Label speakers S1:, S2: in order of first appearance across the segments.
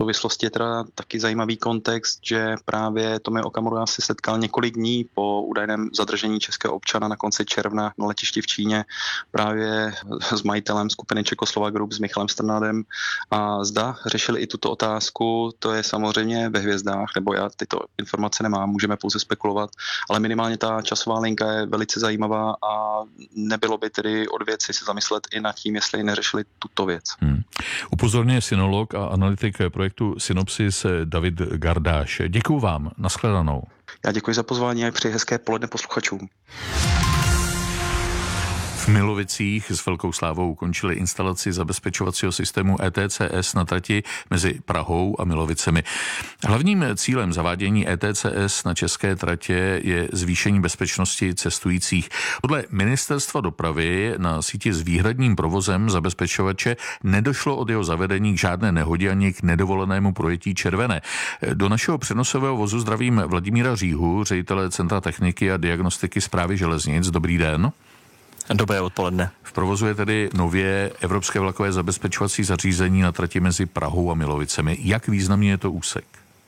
S1: souvislosti je teda taky zajímavý kontext, že právě Tomio Okamura se setkal několik dní po údajném zadržení českého občana na konci června na letišti v Číně právě s majitelem skupiny Czechoslovak Group, s Michalem Strnadem, a zda řešili i tuto otázku, to je samozřejmě ve hvězdách, nebo já tyto informace nemám, můžeme pouze spekulovat, ale minimálně ta časová linka je velice zajímavá a nebylo by tedy od věci se zamyslet i nad tím, jestli neřešili tuto věc.
S2: Upozorňuje synolog a analytik projektu Synopsis David Gardáš. Děkuju vám, nashledanou.
S1: Já děkuji za pozvání a přeji hezké poledne posluchačům.
S2: V Milovicích s velkou slávou ukončili instalaci zabezpečovacího systému ETCS na trati mezi Prahou a Milovicemi. Hlavním cílem zavádění ETCS na české tratě je zvýšení bezpečnosti cestujících. Podle Ministerstva dopravy na síti s výhradním provozem zabezpečovače nedošlo od jeho zavedení k žádné nehodě ani k nedovolenému projetí červené. Do našeho přenosového vozu zdravím Vladimíra Říhu, ředitele Centra techniky a diagnostiky Správy železnic. Dobrý den.
S3: Dobré odpoledne.
S2: V provozu je tedy nově evropské vlakové zabezpečovací zařízení na trati mezi Prahou a Milovicemi. Jak významný je to úsek?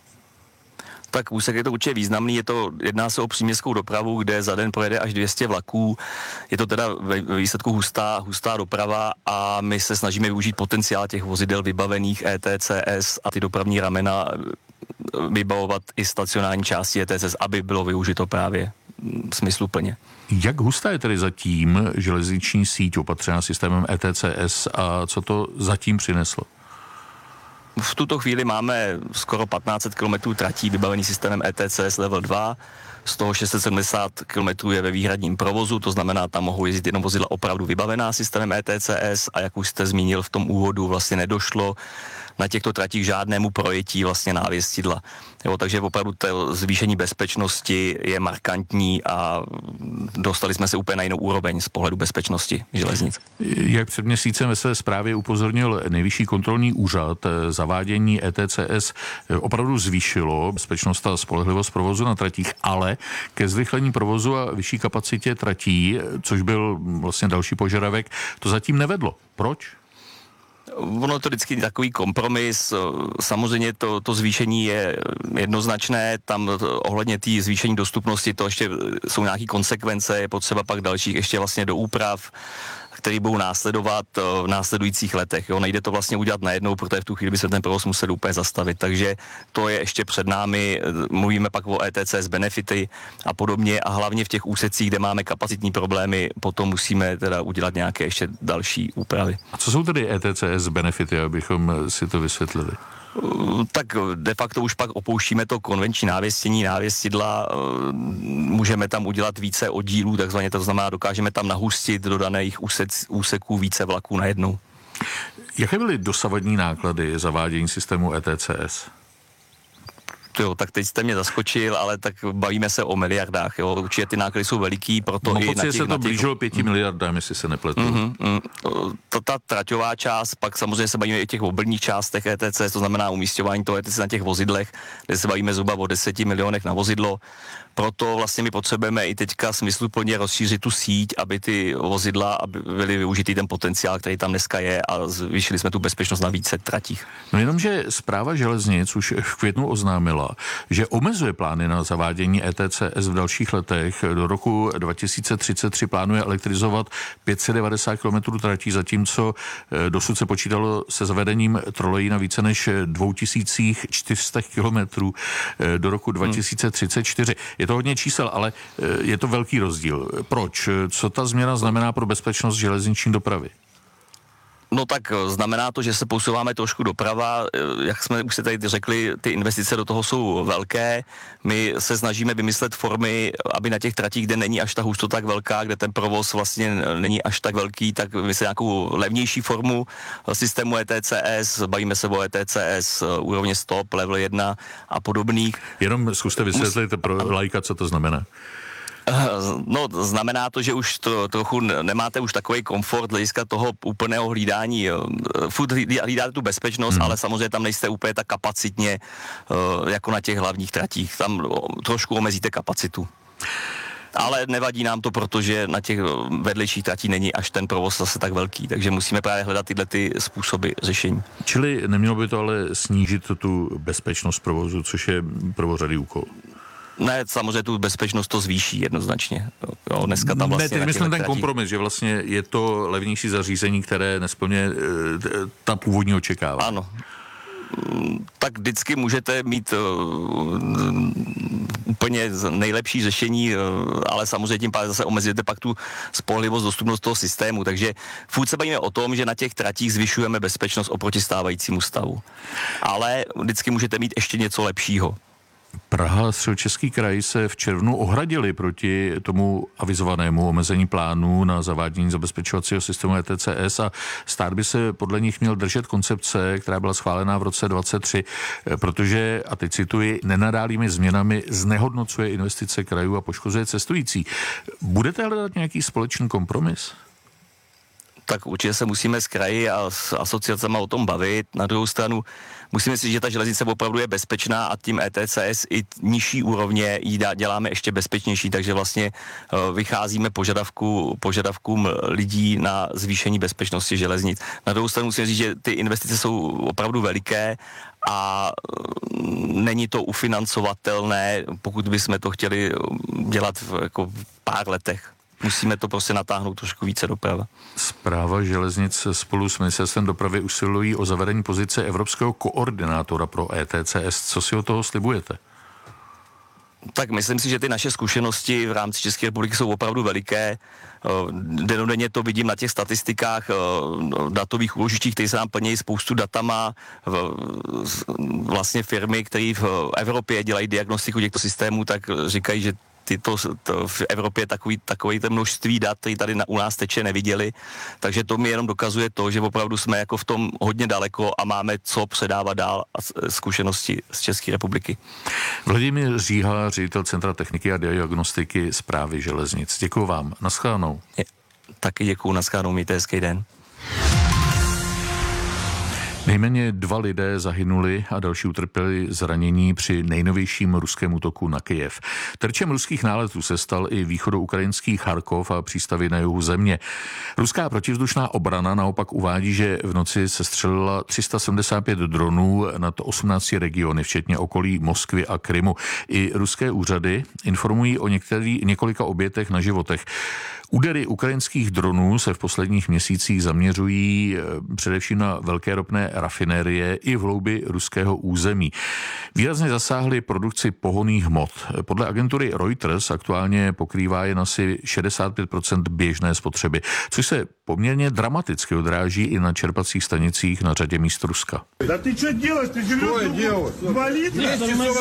S3: Tak úsek je to určitě významný, jedná se o příměstskou dopravu, kde za den projede až 200 vlaků. Je to teda ve výsledku hustá doprava a my se snažíme využít potenciál těch vozidel vybavených ETCS a ty dopravní ramena vybavovat i stacionární části ETCS, aby bylo využito právě smysluplně.
S2: Jak hustá je tedy zatím železniční síť opatřená systémem ETCS a co to zatím přineslo?
S3: V tuto chvíli máme skoro 1500 km tratí vybavený systémem ETCS level 2, z toho 670 km je ve výhradním provozu, to znamená, tam mohou jezdit jenom vozidla opravdu vybavená systémem ETCS a jak už jste zmínil v tom úvodu, vlastně nedošlo na těchto tratích žádnému projetí vlastně návěstidla. Takže opravdu to zvýšení bezpečnosti je markantní a dostali jsme se úplně na jinou úroveň z pohledu bezpečnosti železnic.
S2: Jak před měsícem ve své zprávě upozornil Nejvyšší kontrolní úřad, zavádění ETCS opravdu zvýšilo bezpečnost a spolehlivost provozu na tratích, ale ke zrychlení provozu a vyšší kapacitě tratí, což byl vlastně další požadavek, to zatím nevedlo. Proč?
S3: Ono to vždycky takový kompromis, samozřejmě to zvýšení je jednoznačné, tam ohledně té zvýšení dostupnosti to ještě jsou nějaké konsekvence, je potřeba pak dalších ještě vlastně do úprav, které budou následovat v následujících letech. Nejde to vlastně udělat najednou, protože v tu chvíli by se ten provoz musel úplně zastavit, takže to je ještě před námi, mluvíme pak o ETCS benefity a podobně a hlavně v těch úsecích, kde máme kapacitní problémy, potom musíme teda udělat nějaké ještě další úpravy.
S2: A co jsou tedy ETCS benefity, abychom si to vysvětlili?
S3: Tak de facto už pak opouštíme to konvenční návěstidla, můžeme tam udělat více oddílů, takzvaně to znamená, dokážeme tam nahustit do daných úseků více vlaků najednou.
S2: Jaké byly dosavadní náklady zavádění systému ETCS?
S3: Tak teď jste mě zaskočil, ale tak bavíme se o miliardách. Určitě ty náklady jsou veliký, proto i na těch...
S2: se to blížilo 5 miliardám, jestli se nepletu.
S3: Ta traťová část, pak samozřejmě se bavíme i o těch obrných částech ETCS, to znamená umísťování toho ETCS na těch vozidlech, kde se bavíme zhruba o 10 milionech na vozidlo. Proto vlastně my potřebujeme i teďka smysluplně rozšířit tu síť, aby ty vozidla aby byly využitý ten potenciál, který tam dneska je a zvýšili jsme tu bezpečnost na více tratích.
S2: No jenomže Správa železnic už v květnu oznámila, že omezuje plány na zavádění ETCS v dalších letech. Do roku 2033 plánuje elektrizovat 590 km tratí, zatímco dosud se počítalo se zavedením trolejí na více než 2400 km do roku 2034. Je to hodně čísel, ale je to velký rozdíl. Proč? Co ta změna znamená pro bezpečnost železniční dopravy?
S3: No tak znamená to, že se posouváme trošku doprava, jak jsme už se tady řekli, ty investice do toho jsou velké, my se snažíme vymyslet formy, aby na těch tratích, kde není až ta hustota tak velká, kde ten provoz vlastně není až tak velký, tak vymyslet nějakou levnější formu systému ETCS, bavíme se o ETCS úrovně stop, level 1 a podobných.
S2: Jenom zkuste vysvětlit pro laika, co to znamená.
S3: No, znamená to, že už trochu nemáte už takový komfort hlediska toho úplného hlídání. Furt hlídáte tu bezpečnost, ale samozřejmě tam nejste úplně tak kapacitně jako na těch hlavních tratích. Tam trošku omezíte kapacitu. Ale nevadí nám to, protože na těch vedlejších tratí není až ten provoz zase tak velký, takže musíme právě hledat tyhle ty způsoby řešení.
S2: Čili nemělo by to ale snížit tu bezpečnost provozu, což je prvořadý úkol?
S3: Ne, samozřejmě tu bezpečnost to zvýší jednoznačně. Jo, dneska tam vlastně...
S2: Ne, myslím ten kompromis, že vlastně je to levnější zařízení, které nesplňuje ta původní očekávání.
S3: Ano. Tak vždycky můžete mít úplně nejlepší řešení, ale samozřejmě tím pádem zase omezíte pak tu spolehlivost, dostupnost toho systému. Takže furt se bavíme o tom, že na těch tratích zvyšujeme bezpečnost oproti stávajícímu stavu. Ale vždycky můžete mít ještě něco lepšího.
S2: Praha a Středočeský kraj se v červnu ohradili proti tomu avizovanému omezení plánů na zavádění zabezpečovacího systému ETCS a stát by se podle nich měl držet koncepce, která byla schválená v roce 2023, protože, a teď cituji, nenadálými změnami znehodnocuje investice krajů a poškozuje cestující. Budete hledat nějaký společný kompromis?
S3: Tak určitě se musíme s kraji a s asociacemi o tom bavit. Na druhou stranu musíme si říct, že ta železnice opravdu je bezpečná a tím ETCS i nižší úrovně ji děláme ještě bezpečnější, takže vlastně vycházíme požadavkům lidí na zvýšení bezpečnosti železnic. Na druhou stranu musíme říct, že ty investice jsou opravdu veliké a není to ufinancovatelné, pokud bychom to chtěli dělat v pár letech. Musíme to prostě natáhnout trošku více doprava.
S2: Správa železnic spolu s ministerstvem dopravy usilují o zavedení pozice evropského koordinátora pro ETCS. Co si od toho slibujete?
S3: Tak myslím si, že ty naše zkušenosti v rámci České republiky jsou opravdu veliké. Dennodenně to vidím na těch statistikách datových úložištích, které se nám plnějí spoustu datama. Vlastně firmy, které v Evropě dělají diagnostiku těchto systémů, tak říkají, že to v Evropě takový to množství dat, který tady u nás teče, neviděli. Takže to mi jenom dokazuje to, že opravdu jsme jako v tom hodně daleko a máme co předávat dál a zkušenosti z České republiky.
S2: Vladimír Říha, ředitel Centra techniky a diagnostiky Správy železnic. Děkuju vám. Naschledanou.
S3: Taky děkuju. Naschledanou. Mějte hezký den.
S2: Nejméně 2 lidé zahynuli a další utrpěli zranění při nejnovějším ruském útoku na Kyjev. Terčem ruských náletů se stal i východoukrajinský Charkov a přístavy na jihu země. Ruská protivzdušná obrana naopak uvádí, že v noci se střelila 375 dronů nad 18 regiony, včetně okolí Moskvy a Krymu. I ruské úřady informují o několika obětech na životech. Údery ukrajinských dronů se v posledních měsících zaměřují především na velké ropné rafinérie i v hloubi ruského území. Výrazně zasáhly produkci pohonných hmot. Podle agentury Reuters aktuálně pokrývá jen asi 65% běžné spotřeby, což se poměrně dramaticky odráží i na čerpacích stanicích na řadě míst Ruska.
S4: Да ты что делаешь? Ты живешь 2 литра?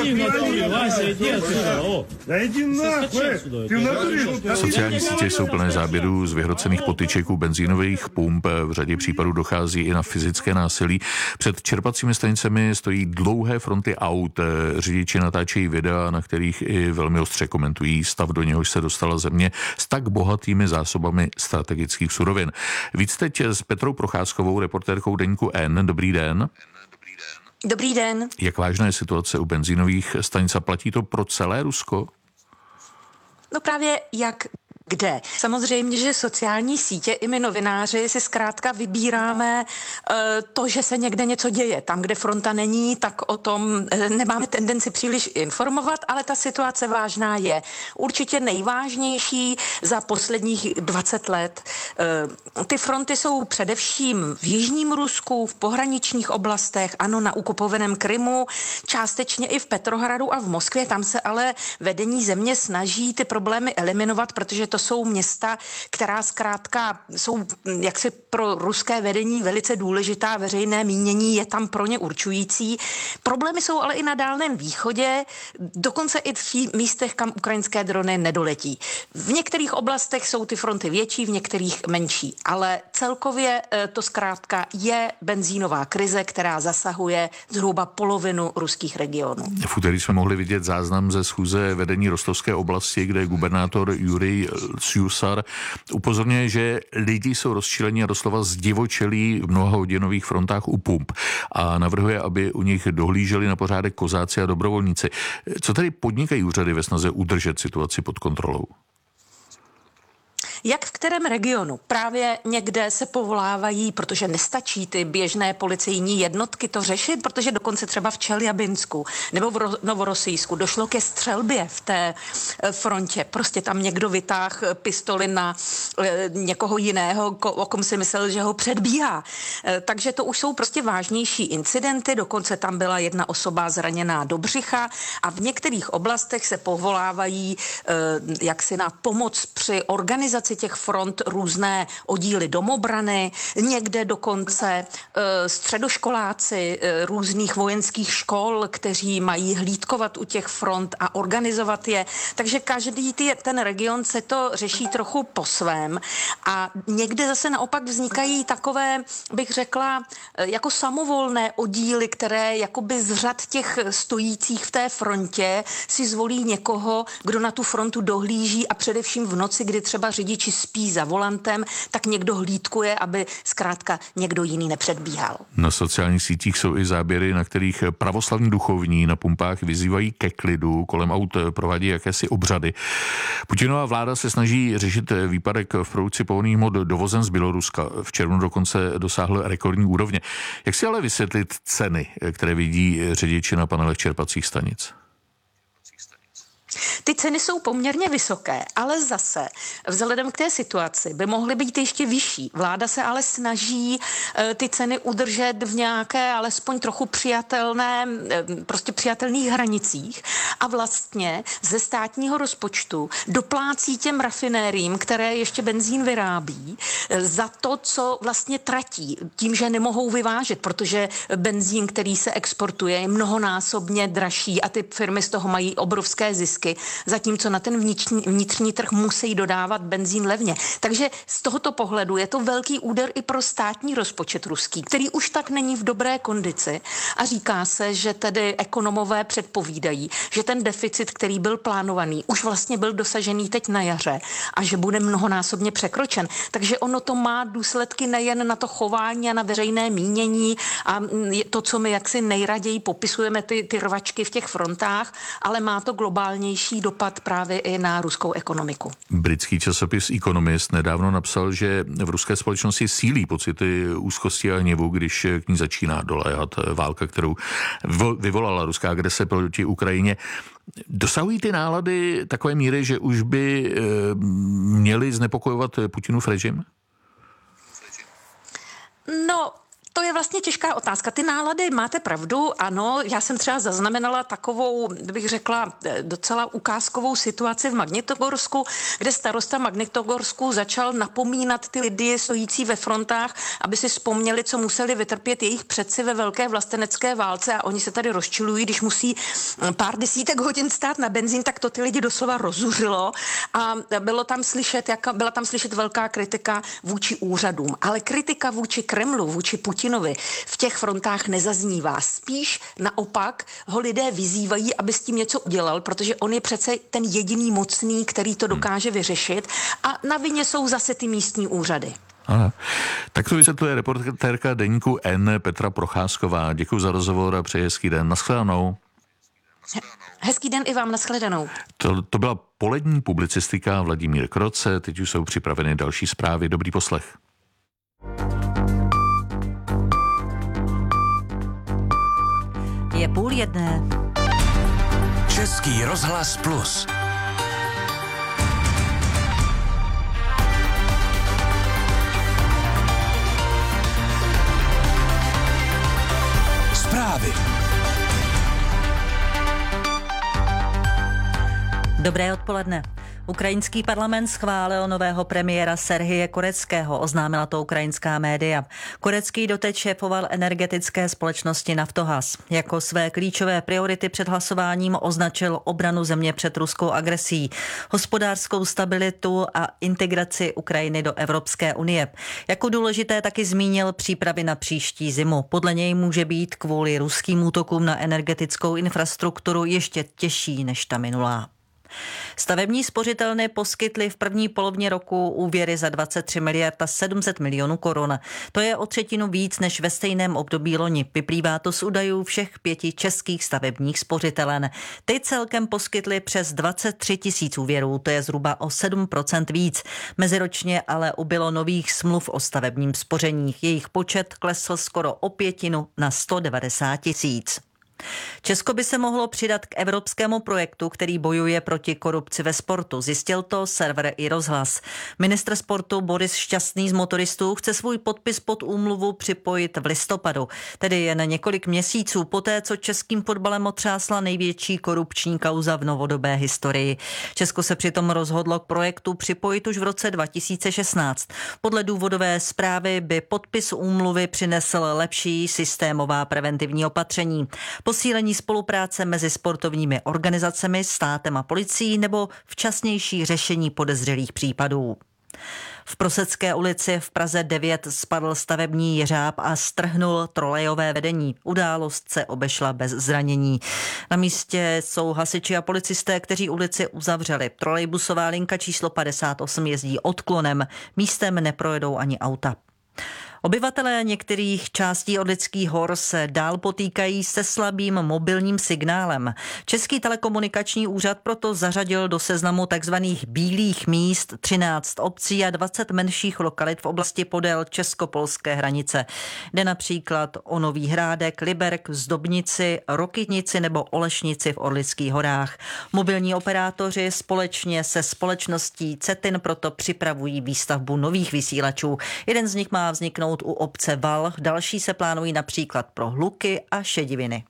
S4: Да иди нахуй! Ты в натуре...
S2: Sociální sítě jsou plné záběrů z vyhrocených potyček u benzínových pump. V řadě případů dochází i na fyzické násilí. Před čerpacími stanicemi stojí dlouhé fronty aut. Řidiči natáčejí videa, na kterých i velmi ostře komentují stav, do něhož se dostala země s tak bohatými zásobami strategických surovin. Víc teď s Petrou Procházkovou, reportérkou deníku N. Dobrý den.
S5: Dobrý den.
S2: Jak vážná je situace u benzínových stanic a platí to pro celé Rusko?
S5: No právě jak kde. Samozřejmě, že sociální sítě i my novináři si zkrátka vybíráme to, že se někde něco děje. Tam, kde fronta není, tak o tom nemáme tendenci příliš informovat, ale ta situace vážná je. Určitě nejvážnější za posledních 20 let. Ty fronty jsou především v jižním Rusku, v pohraničních oblastech, ano, na okupovaném Krymu, částečně i v Petrohradu a v Moskvě. Tam se ale vedení země snaží ty problémy eliminovat, protože to jsou města, která zkrátka jsou jaksi pro ruské vedení velice důležitá, veřejné mínění je tam pro ně určující. Problémy jsou ale i na Dálném východě, dokonce i v místech, kam ukrajinské drony nedoletí. V některých oblastech jsou ty fronty větší, v některých menší, ale celkově to zkrátka je benzínová krize, která zasahuje zhruba polovinu ruských regionů.
S2: V úterý jsme mohli vidět záznam ze schůze vedení Rostovské oblasti, kde gubernátor Jurij Slusar upozorňuje, že lidi jsou rozčilení a doslova zdivočelí v mnoha hodinových frontách u pump a navrhuje, aby u nich dohlíželi na pořádek kozáci a dobrovolníci. Co tedy podnikají úřady ve snaze udržet situaci pod kontrolou?
S5: jak v kterém regionu. Právě někde se povolávají, protože nestačí ty běžné policejní jednotky to řešit, protože dokonce třeba v Čeljabinsku nebo v Novorossijsku došlo ke střelbě v té frontě. Prostě tam někdo vytáhl pistoli na někoho jiného, o kom si myslel, že ho předbíhá. Takže to už jsou prostě vážnější incidenty, dokonce tam byla jedna osoba zraněná do břicha a v některých oblastech se povolávají jaksi na pomoc při organizaci těch front různé oddíly domobrany, někde dokonce středoškoláci různých vojenských škol, kteří mají hlídkovat u těch front a organizovat je. Takže každý ten region se to řeší trochu po svém a někde zase naopak vznikají takové, bych řekla, jako samovolné oddíly, které jakoby z řad těch stojících v té frontě si zvolí někoho, kdo na tu frontu dohlíží a především v noci, kdy třeba řidiči spí za volantem, tak někdo hlídkuje, aby zkrátka někdo jiný nepředbíhal.
S2: Na sociálních sítích jsou i záběry, na kterých pravoslavní duchovní na pumpách vyzývají ke klidu, kolem aut provádí jakési obřady. Putinova vláda se snaží řešit výpadek v produkci pohonných hmot dovozem z Běloruska. V červnu dokonce dosáhl rekordní úrovně. Jak si ale vysvětlit ceny, které vidí řidiči na panelech čerpacích stanic?
S5: Ty ceny jsou poměrně vysoké, ale zase vzhledem k té situaci by mohly být ještě vyšší. Vláda se ale snaží ty ceny udržet v nějaké alespoň trochu přijatelných hranicích a vlastně ze státního rozpočtu doplácí těm rafinériím, které ještě benzín vyrábí, za to, co vlastně tratí, tím, že nemohou vyvážet, protože benzín, který se exportuje, je mnohonásobně dražší a ty firmy z toho mají obrovské zisky, zatímco na ten vnitřní trh musí dodávat benzín levně. Takže z tohoto pohledu je to velký úder i pro státní rozpočet ruský, který už tak není v dobré kondici a říká se, že tedy ekonomové předpovídají, že ten deficit, který byl plánovaný, už vlastně byl dosažený teď na jaře a že bude mnohonásobně překročen. Takže ono to má důsledky nejen na to chování a na veřejné mínění a to, co my jaksi nejraději popisujeme, ty rvačky v těch frontách, ale má to globálnější dopad právě i na ruskou ekonomiku.
S2: Britský časopis Economist nedávno napsal, že v ruské společnosti sílí pocity úzkosti a hněvu, když k ní začíná doléhat válka, kterou vyvolala ruská agrese proti Ukrajině. Dosahují ty nálady takové míry, že už by měli znepokojovat Putinův režim?
S5: No, to je vlastně těžká otázka. Ty nálady, máte pravdu, ano, já jsem třeba zaznamenala takovou, bych řekla, docela ukázkovou situaci v Magnitogorsku, kde starosta Magnitogorsku začal napomínat ty lidi stojící ve frontách, aby si vzpomněli, co museli vytrpět jejich předci ve velké vlastenecké válce a oni se tady rozčilují, když musí pár desítek hodin stát na benzín, tak to ty lidi doslova rozuřilo a byla tam slyšet velká kritika vůči úřadům, ale kritika vůči Kremlu, vůči Putinovi v těch frontách nezaznívá. Spíš naopak ho lidé vyzývají, aby s tím něco udělal, protože on je přece ten jediný mocný, který to dokáže vyřešit a na vině jsou zase ty místní úřady.
S2: Aha. Tak to vysvětluje reportérka deníku N Petra Procházková. Děkuji za rozhovor a přeji hezký den. Naschledanou.
S5: Hezký den i vám, naschledanou.
S2: To byla polední publicistika Vladimír Kroce, teď už jsou připraveny další zprávy. Dobrý poslech.
S6: Je 12:30.
S7: Český rozhlas Plus. Zprávy.
S6: Dobré odpoledne. Ukrajinský parlament schválil nového premiéra Serhije Koreckého, oznámila to ukrajinská média. Korecký doteď šéfoval energetické společnosti Naftogaz. Jako své klíčové priority před hlasováním označil obranu země před ruskou agresí, hospodářskou stabilitu a integraci Ukrajiny do Evropské unie. Jako důležité taky zmínil přípravy na příští zimu. Podle něj může být kvůli ruským útokům na energetickou infrastrukturu ještě těžší než ta minulá. Stavební spořitelny poskytly v první polovině roku úvěry za 23 miliard a 700 milionů korun. To je o třetinu víc než ve stejném období loni. Vyplývá to z údajů všech 5 českých stavebních spořitelen. Ty celkem poskytly přes 23 tisíc úvěrů, to je zhruba o 7% víc. Meziročně ale ubylo nových smluv o stavebním spoření. Jejich počet klesl skoro o 1/5 na 190 tisíc. Česko by se mohlo přidat k evropskému projektu, který bojuje proti korupci ve sportu. Zjistil to server iRozhlas. Ministr sportu Boris Šťastný z motoristů chce svůj podpis pod úmluvu připojit v listopadu, tedy jen několik měsíců poté, co českým fotbalem otřásla největší korupční kauza v novodobé historii. Česko se přitom rozhodlo k projektu připojit už v roce 2016. Podle důvodové zprávy by podpis úmluvy přinesl lepší systémová preventivní opatření. Posílení spolupráce mezi sportovními organizacemi, státem a policií nebo včasnější řešení podezřelých případů. V Prosecké ulici v Praze 9 spadl stavební jeřáb a strhnul trolejové vedení. Událost se obešla bez zranění. Na místě jsou hasiči a policisté, kteří ulici uzavřeli. Trolejbusová linka číslo 58 jezdí odklonem. Místem neprojedou ani auta. Obyvatelé některých částí Orlických hor se dál potýkají se slabým mobilním signálem. Český telekomunikační úřad proto zařadil do seznamu tzv. Bílých míst 13 obcí a 20 menších lokalit v oblasti podél česko-polské hranice. Jde například o Nový Hrádek, Liberk, Zdobnici, Rokytnici nebo Olešnici v Orlických horách. Mobilní operátoři společně se společností Cetin proto připravují výstavbu nových vysílačů. Jeden z nich má vzniknout u obce Val, další se plánují například pro Hluky a Šediviny.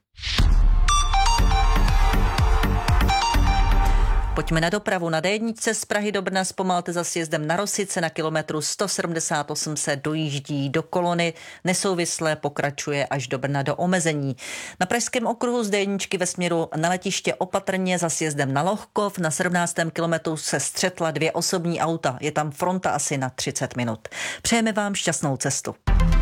S6: Pojďme na dopravu. Na D1 z Prahy do Brna zpomalte za sjezdem na Rosice na kilometru 178 se dojíždí do kolony. Nesouvisle pokračuje až do Brna do omezení. Na pražském okruhu z D1 ve směru na letiště opatrně za sjezdem na Lohkov. Na 17. kilometru se střetla 2 osobní auta. Je tam fronta asi na 30 minut. Přejeme vám šťastnou cestu.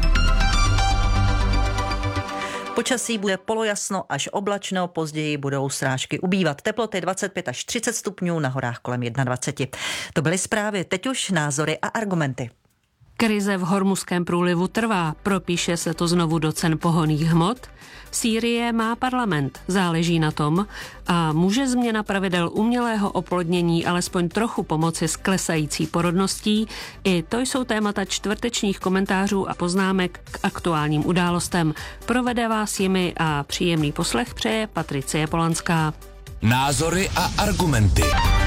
S6: Počasí bude polojasno až oblačno, později budou srážky ubývat. Teploty 25 až 30 stupňů, na horách kolem 21. To byly zprávy, teď už názory a argumenty.
S8: Krize v Hormuzském průlivu trvá, propíše se to znovu do cen pohonných hmot. Sýrie má parlament, záleží na tom, a může změna pravidel umělého oplodnění alespoň trochu pomoci s klesající porodností. I to jsou témata čtvrtečních komentářů a poznámek k aktuálním událostem. Provede vás jimi a příjemný poslech přeje Patricie Polanská.
S7: Názory a argumenty.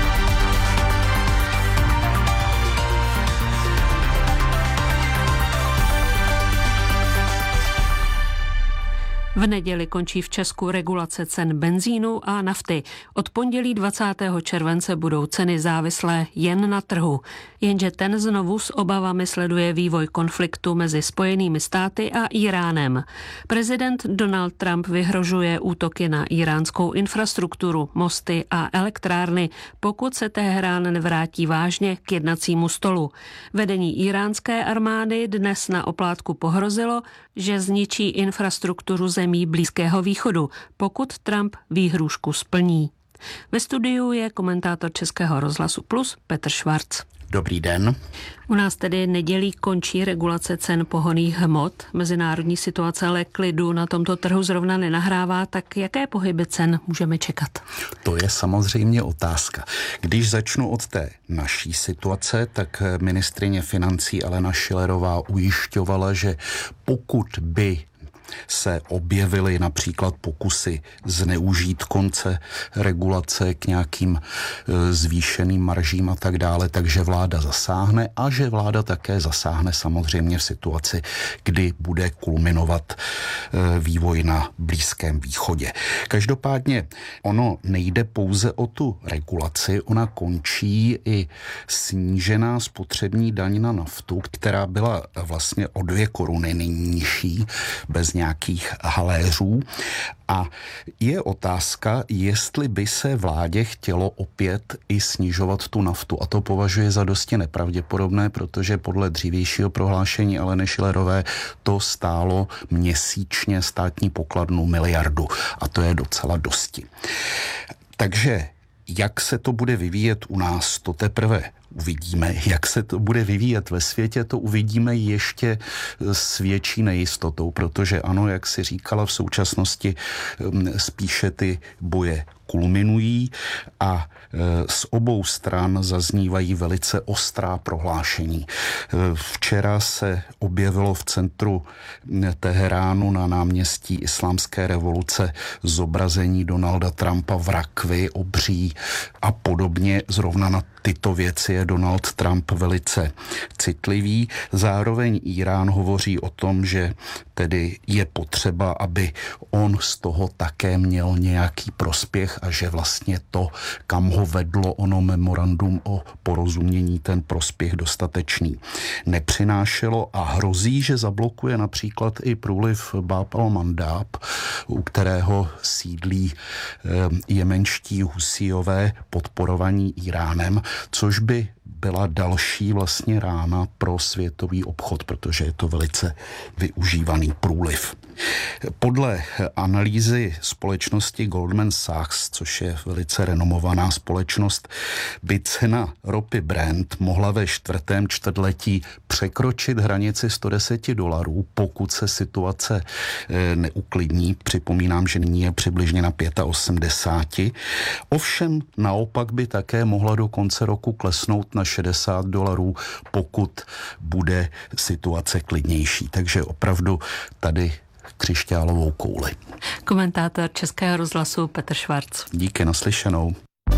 S8: V neděli končí v Česku regulace cen benzínu a nafty. Od pondělí 20. července budou ceny závislé jen na trhu. Jenže ten znovu s obavami sleduje vývoj konfliktu mezi Spojenými státy a Íránem. Prezident Donald Trump vyhrožuje útoky na íránskou infrastrukturu, mosty a elektrárny, pokud se Teherán nevrátí vážně k jednacímu stolu. Vedení íránské armády dnes na oplátku pohrozilo, že zničí infrastrukturu zemí Blízkého východu, pokud Trump výhrůžku splní. Ve studiu je komentátor Českého rozhlasu Plus Petr Švarc.
S9: Dobrý den.
S8: U nás tedy nedělí končí regulace cen pohonných hmot. Mezinárodní situace ale klidu na tomto trhu zrovna nenahrává, tak jaké pohyby cen můžeme čekat?
S9: To je samozřejmě otázka. Když začnu od té naší situace, tak ministryně financí Alena Schillerová ujišťovala, že pokud by se objevily například pokusy zneužít konce regulace k nějakým zvýšeným maržím a tak dále, takže vláda zasáhne a že vláda také zasáhne samozřejmě v situaci, kdy bude kulminovat vývoj na Blízkém východě. Každopádně ono nejde pouze o tu regulaci, ona končí i snížená spotřební daň na naftu, která byla vlastně o 2 koruny nejnižší, bez nějakých haléřů. A je otázka, jestli by se vládě chtělo opět i snižovat tu naftu. A to považuje za dosti nepravděpodobné, protože podle dřívějšího prohlášení Aleny Schillerové to stálo měsíčně státní pokladnu 1 miliardu. A to je docela dosti. Takže Jak se to bude vyvíjet u nás, to teprve uvidíme. Jak se to bude vyvíjet ve světě, to uvidíme ještě s větší nejistotou, protože ano, jak si říkala, v současnosti spíše ty boje kulminují a z obou stran zaznívají velice ostrá prohlášení. Včera se objevilo v centru Teheránu na náměstí Islámské revoluce zobrazení Donalda Trumpa v rakvi, obří a podobně. Zrovna na tyto věci je Donald Trump velice citlivý. Zároveň Irán hovoří o tom, že tedy je potřeba, aby on z toho také měl nějaký prospěch a že vlastně to, kam ho vedlo ono memorandum o porozumění, ten prospěch dostatečný nepřinášelo a hrozí, že zablokuje například i průliv Bab al-Mandab, u kterého sídlí jemenští Husíové podporovaní Iránem, což by byla další vlastně rána pro světový obchod, protože je to velice využívaný průliv. Podle analýzy společnosti Goldman Sachs, což je velice renomovaná společnost, by cena ropy Brent mohla ve čtvrtém čtvrtletí překročit hranici $110, pokud se situace neuklidní. Připomínám, že nyní je přibližně na 85. Ovšem naopak by také mohla do konce roku klesnout na $60, pokud bude situace klidnější. Takže opravdu tady křišťálovou kouli.
S8: Komentátor Českého rozhlasu Petr Švarc.
S9: Díky, naslyšenou.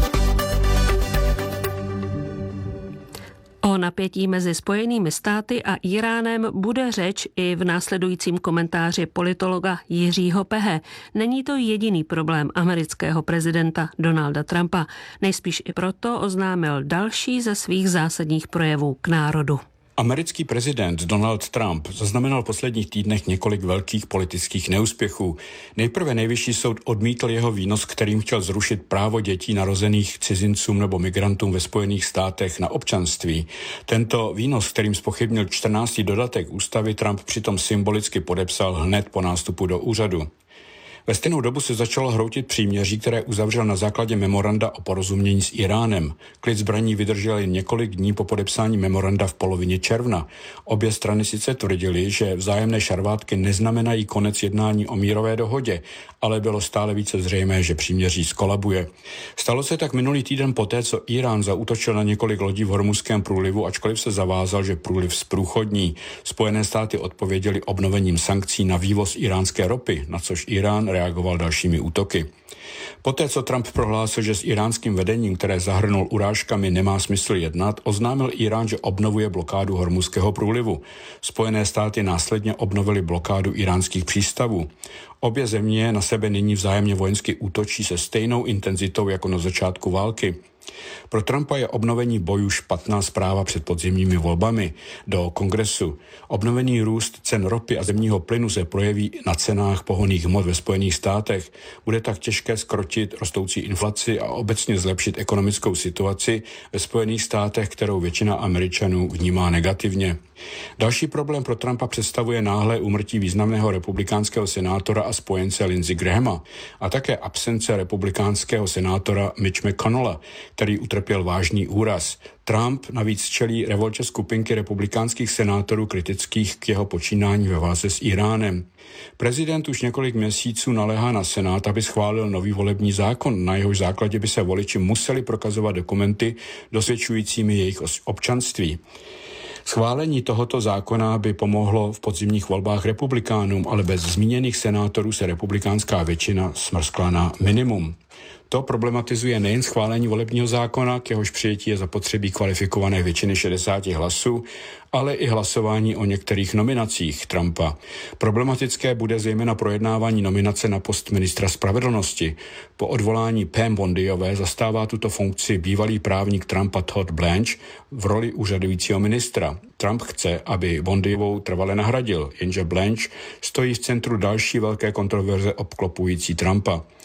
S8: O napětí mezi Spojenými státy a Iránem bude řeč i v následujícím komentáři politologa Jiřího Pehe. Není to jediný problém amerického prezidenta Donalda Trumpa. Nejspíš i proto oznámil další ze svých zásadních projevů k národu.
S10: Americký prezident Donald Trump zaznamenal v posledních týdnech několik velkých politických neúspěchů. Nejprve nejvyšší soud odmítl jeho výnos, kterým chtěl zrušit právo dětí narozených cizincům nebo migrantům ve Spojených státech na občanství. Tento výnos, kterým zpochybnil 14. dodatek ústavy, Trump přitom symbolicky podepsal hned po nástupu do úřadu. Ve stejnou dobu se začalo hroutit příměří, které uzavřel na základě memoranda o porozumění s Iránem. Klid zbraní vydržel jen několik dní po podepsání memoranda v polovině června. Obě strany sice tvrdily, že vzájemné šarvátky neznamenají konec jednání o mírové dohodě, ale bylo stále více zřejmé, že příměří skolabuje. Stalo se tak minulý týden poté, co Irán zaútočil na několik lodí v Hormuzském průlivu, ačkoliv se zavázal, že průliv zprůchodní. Spojené státy odpověděly obnovením sankcí na vývoz iránské ropy, na což Irán reagoval dalšími útoky. Poté, co Trump prohlásil, že s iránským vedením, které zahrnul urážkami, nemá smysl jednat, oznámil Irán, že obnovuje blokádu Hormuzského průlivu. Spojené státy následně obnovily blokádu iránských přístavů. Obě země na sebe nyní vzájemně vojensky útočí se stejnou intenzitou jako na začátku války. Pro Trumpa je obnovení bojů špatná zpráva před podzimními volbami do kongresu. Obnovený růst cen ropy a zemního plynu se projeví na cenách pohonných hmot ve Spojených státech. Bude tak těžké zkrotit rostoucí inflaci a obecně zlepšit ekonomickou situaci ve Spojených státech, kterou většina Američanů vnímá negativně. Další problém pro Trumpa představuje náhlé úmrtí významného republikánského senátora a spojence Lindsey Grahama a také absence republikánského senátora Mitch McConnella, který utrpěl vážný úraz. Trump navíc čelí revoltě skupinky republikánských senátorů kritických k jeho počínání ve válce s Iránem. Prezident už několik měsíců naléhá na Senát, aby schválil nový volební zákon, na jehož základě by se voliči museli prokazovat dokumenty dosvědčujícími jejich občanství. Schválení tohoto zákona by pomohlo v podzimních volbách republikánům, ale bez zmíněných senátorů se republikánská většina smrskla na minimum. To problematizuje nejen schválení volebního zákona, k jehož přijetí je zapotřebí kvalifikované většiny 60 hlasů, ale i hlasování o některých nominacích Trumpa. Problematické bude zejména projednávání nominace na post ministra spravedlnosti. Po odvolání Pam Bondiové zastává tuto funkci bývalý právník Trumpa Todd Blanche v roli úřadujícího ministra. Trump chce, aby Bondiovou trvale nahradil, jenže Blanche stojí v centru další velké kontroverze obklopující Trumpa.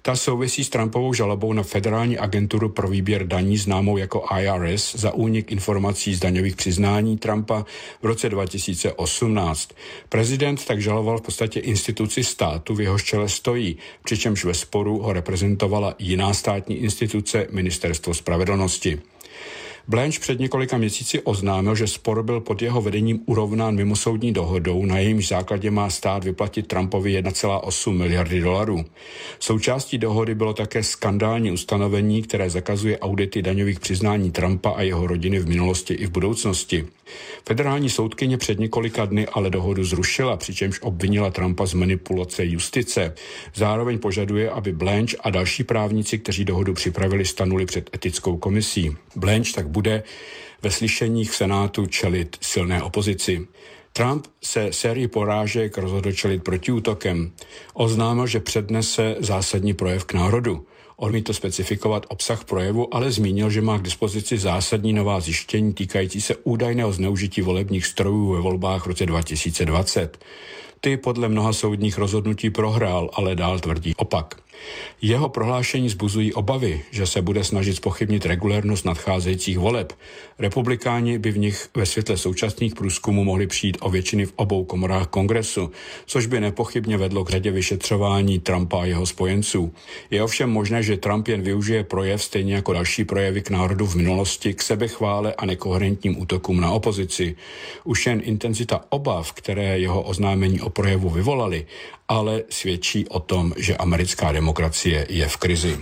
S10: Ta souvisí s Trumpovou žalobou na Federální agenturu pro výběr daní známou jako IRS za únik informací z daňových přiznání Trumpa v roce 2018. Prezident tak žaloval v podstatě instituci státu, v jehož čele stojí, přičemž ve sporu ho reprezentovala jiná státní instituce, Ministerstvo spravedlnosti. Blanche před několika měsíci oznámil, že spor byl pod jeho vedením urovnán mimosoudní dohodou, na jejímž základě má stát vyplatit Trumpovi 1,8 miliardy dolarů. Součástí dohody bylo také skandální ustanovení, které zakazuje audity daňových přiznání Trumpa a jeho rodiny v minulosti i v budoucnosti. Federální soudkyně před několika dny ale dohodu zrušila, přičemž obvinila Trumpa z manipulace justice. Zároveň požaduje, aby Blanche a další právníci, kteří dohodu připravili, stanuli před etickou komisí. Blanche tak bude ve slyšeních v Senátu čelit silné opozici. Trump se sérii porážek rozhodl čelit protiútokem. Oznámil, že přednese zásadní projev k národu. Odmítl specifikovat obsah projevu, ale zmínil, že má k dispozici zásadní nová zjištění týkající se údajného zneužití volebních strojů ve volbách v roce 2020. Ty podle mnoha soudních rozhodnutí prohrál, ale dál tvrdí opak. Jeho prohlášení vzbuzují obavy, že se bude snažit zpochybnit regulérnost nadcházejících voleb. Republikáni by v nich ve světle současných průzkumů mohli přijít o většiny v obou komorách kongresu, což by nepochybně vedlo k řadě vyšetřování Trumpa a jeho spojenců. Je ovšem možné, že Trump jen využije projev stejně jako další projevy k národu v minulosti k sebechvále a nekoherentním útokům na opozici. Už jen intenzita obav, které jeho oznámení o projevu vyvolaly, ale svědčí o tom, že americká demokracie je v krizi.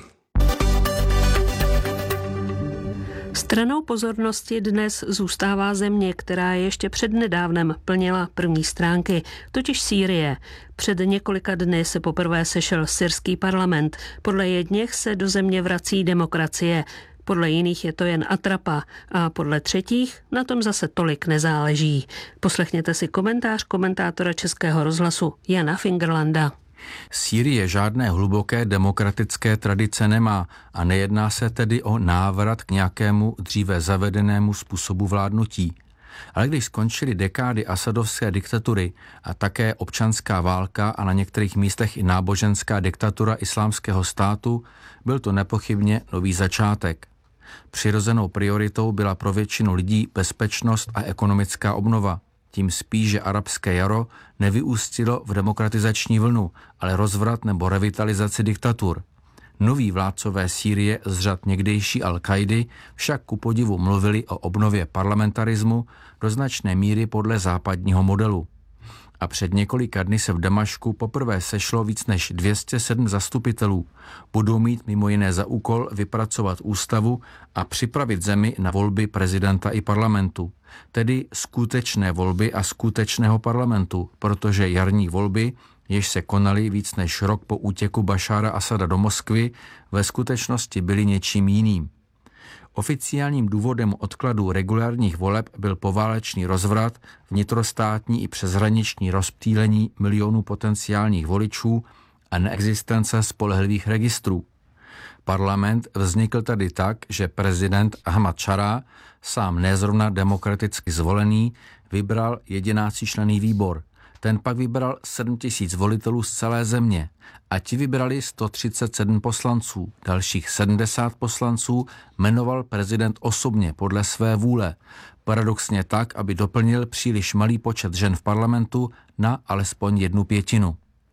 S8: Stranou pozornosti dnes zůstává země, která ještě přednedávnem plnila první stránky, totiž Sýrie. Před několika dny se poprvé sešel syrský parlament. Podle jedněch se do země vrací demokracie, podle jiných je to jen atrapa a podle třetích na tom zase tolik nezáleží. Poslechněte si komentář komentátora Českého rozhlasu Jana Fingerlanda.
S11: Sýrie žádné hluboké demokratické tradice nemá a nejedná se tedy o návrat k nějakému dříve zavedenému způsobu vládnutí. Ale když skončily dekády asadovské diktatury a také občanská válka a na některých místech i náboženská diktatura islámského státu, byl to nepochybně nový začátek. Přirozenou prioritou byla pro většinu lidí bezpečnost a ekonomická obnova. Tím spíš, že arabské jaro nevyústilo v demokratizační vlnu, ale rozvrat nebo revitalizaci diktatur. Noví vládcové Sýrie z řad někdejší Al-Kaidy však ku podivu mluvili o obnově parlamentarismu do značné míry podle západního modelu. A před několika dny se v Damašku poprvé sešlo víc než 207 zastupitelů. Budou mít mimo jiné za úkol vypracovat ústavu a připravit zemi na volby prezidenta i parlamentu. Tedy skutečné volby a skutečného parlamentu, protože jarní volby, jež se konaly víc než rok po útěku Bašára Asada do Moskvy, ve skutečnosti byly něčím jiným. Oficiálním důvodem odkladu regulárních voleb byl poválečný rozvrat, vnitrostátní i přeshraniční rozptýlení milionů potenciálních voličů a neexistence spolehlivých registrů. Parlament vznikl tady tak, že prezident Ahmad Šará, sám nezrovna demokraticky zvolený, vybral 11členný výbor. Ten pak vybral 7 000 volitelů z celé země a ti vybrali 137 poslanců. Dalších 70 poslanců jmenoval prezident osobně podle své vůle. Paradoxně tak, aby doplnil příliš malý počet žen v parlamentu na alespoň 1/5.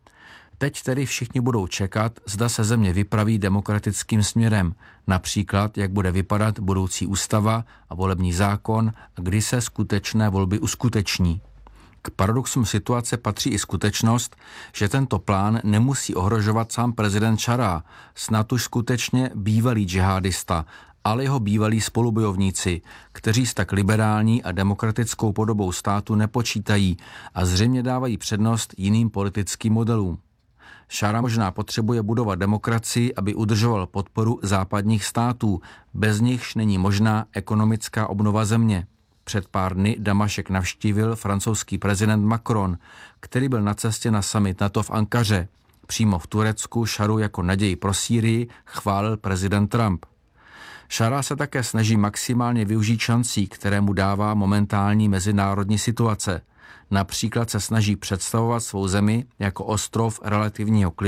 S11: Teď tedy všichni budou čekat, zda se země vypraví demokratickým směrem, například jak bude vypadat budoucí ústava a volební zákon a kdy se skutečné volby uskuteční. K paradoxům situace patří i skutečnost, že tento plán nemusí ohrožovat sám prezident Šará, snad už skutečně bývalý džihadista, ale jeho bývalí spolubojovníci, kteří s tak liberální a demokratickou podobou státu nepočítají a zřejmě dávají přednost jiným politickým modelům. Šará možná potřebuje budovat demokracii, aby udržoval podporu západních států, bez nichž není možná ekonomická obnova země. Před pár dny Damašek navštívil francouzský prezident Macron, který byl na cestě na summit NATO v Ankaře. Přímo v Turecku Šaru jako naději pro Sýrii chválil prezident Trump. Šará se také snaží maximálně využít šancí, které mu dává momentální mezinárodní situace. Například se snaží představovat svou zemi jako ostrov relativního klidu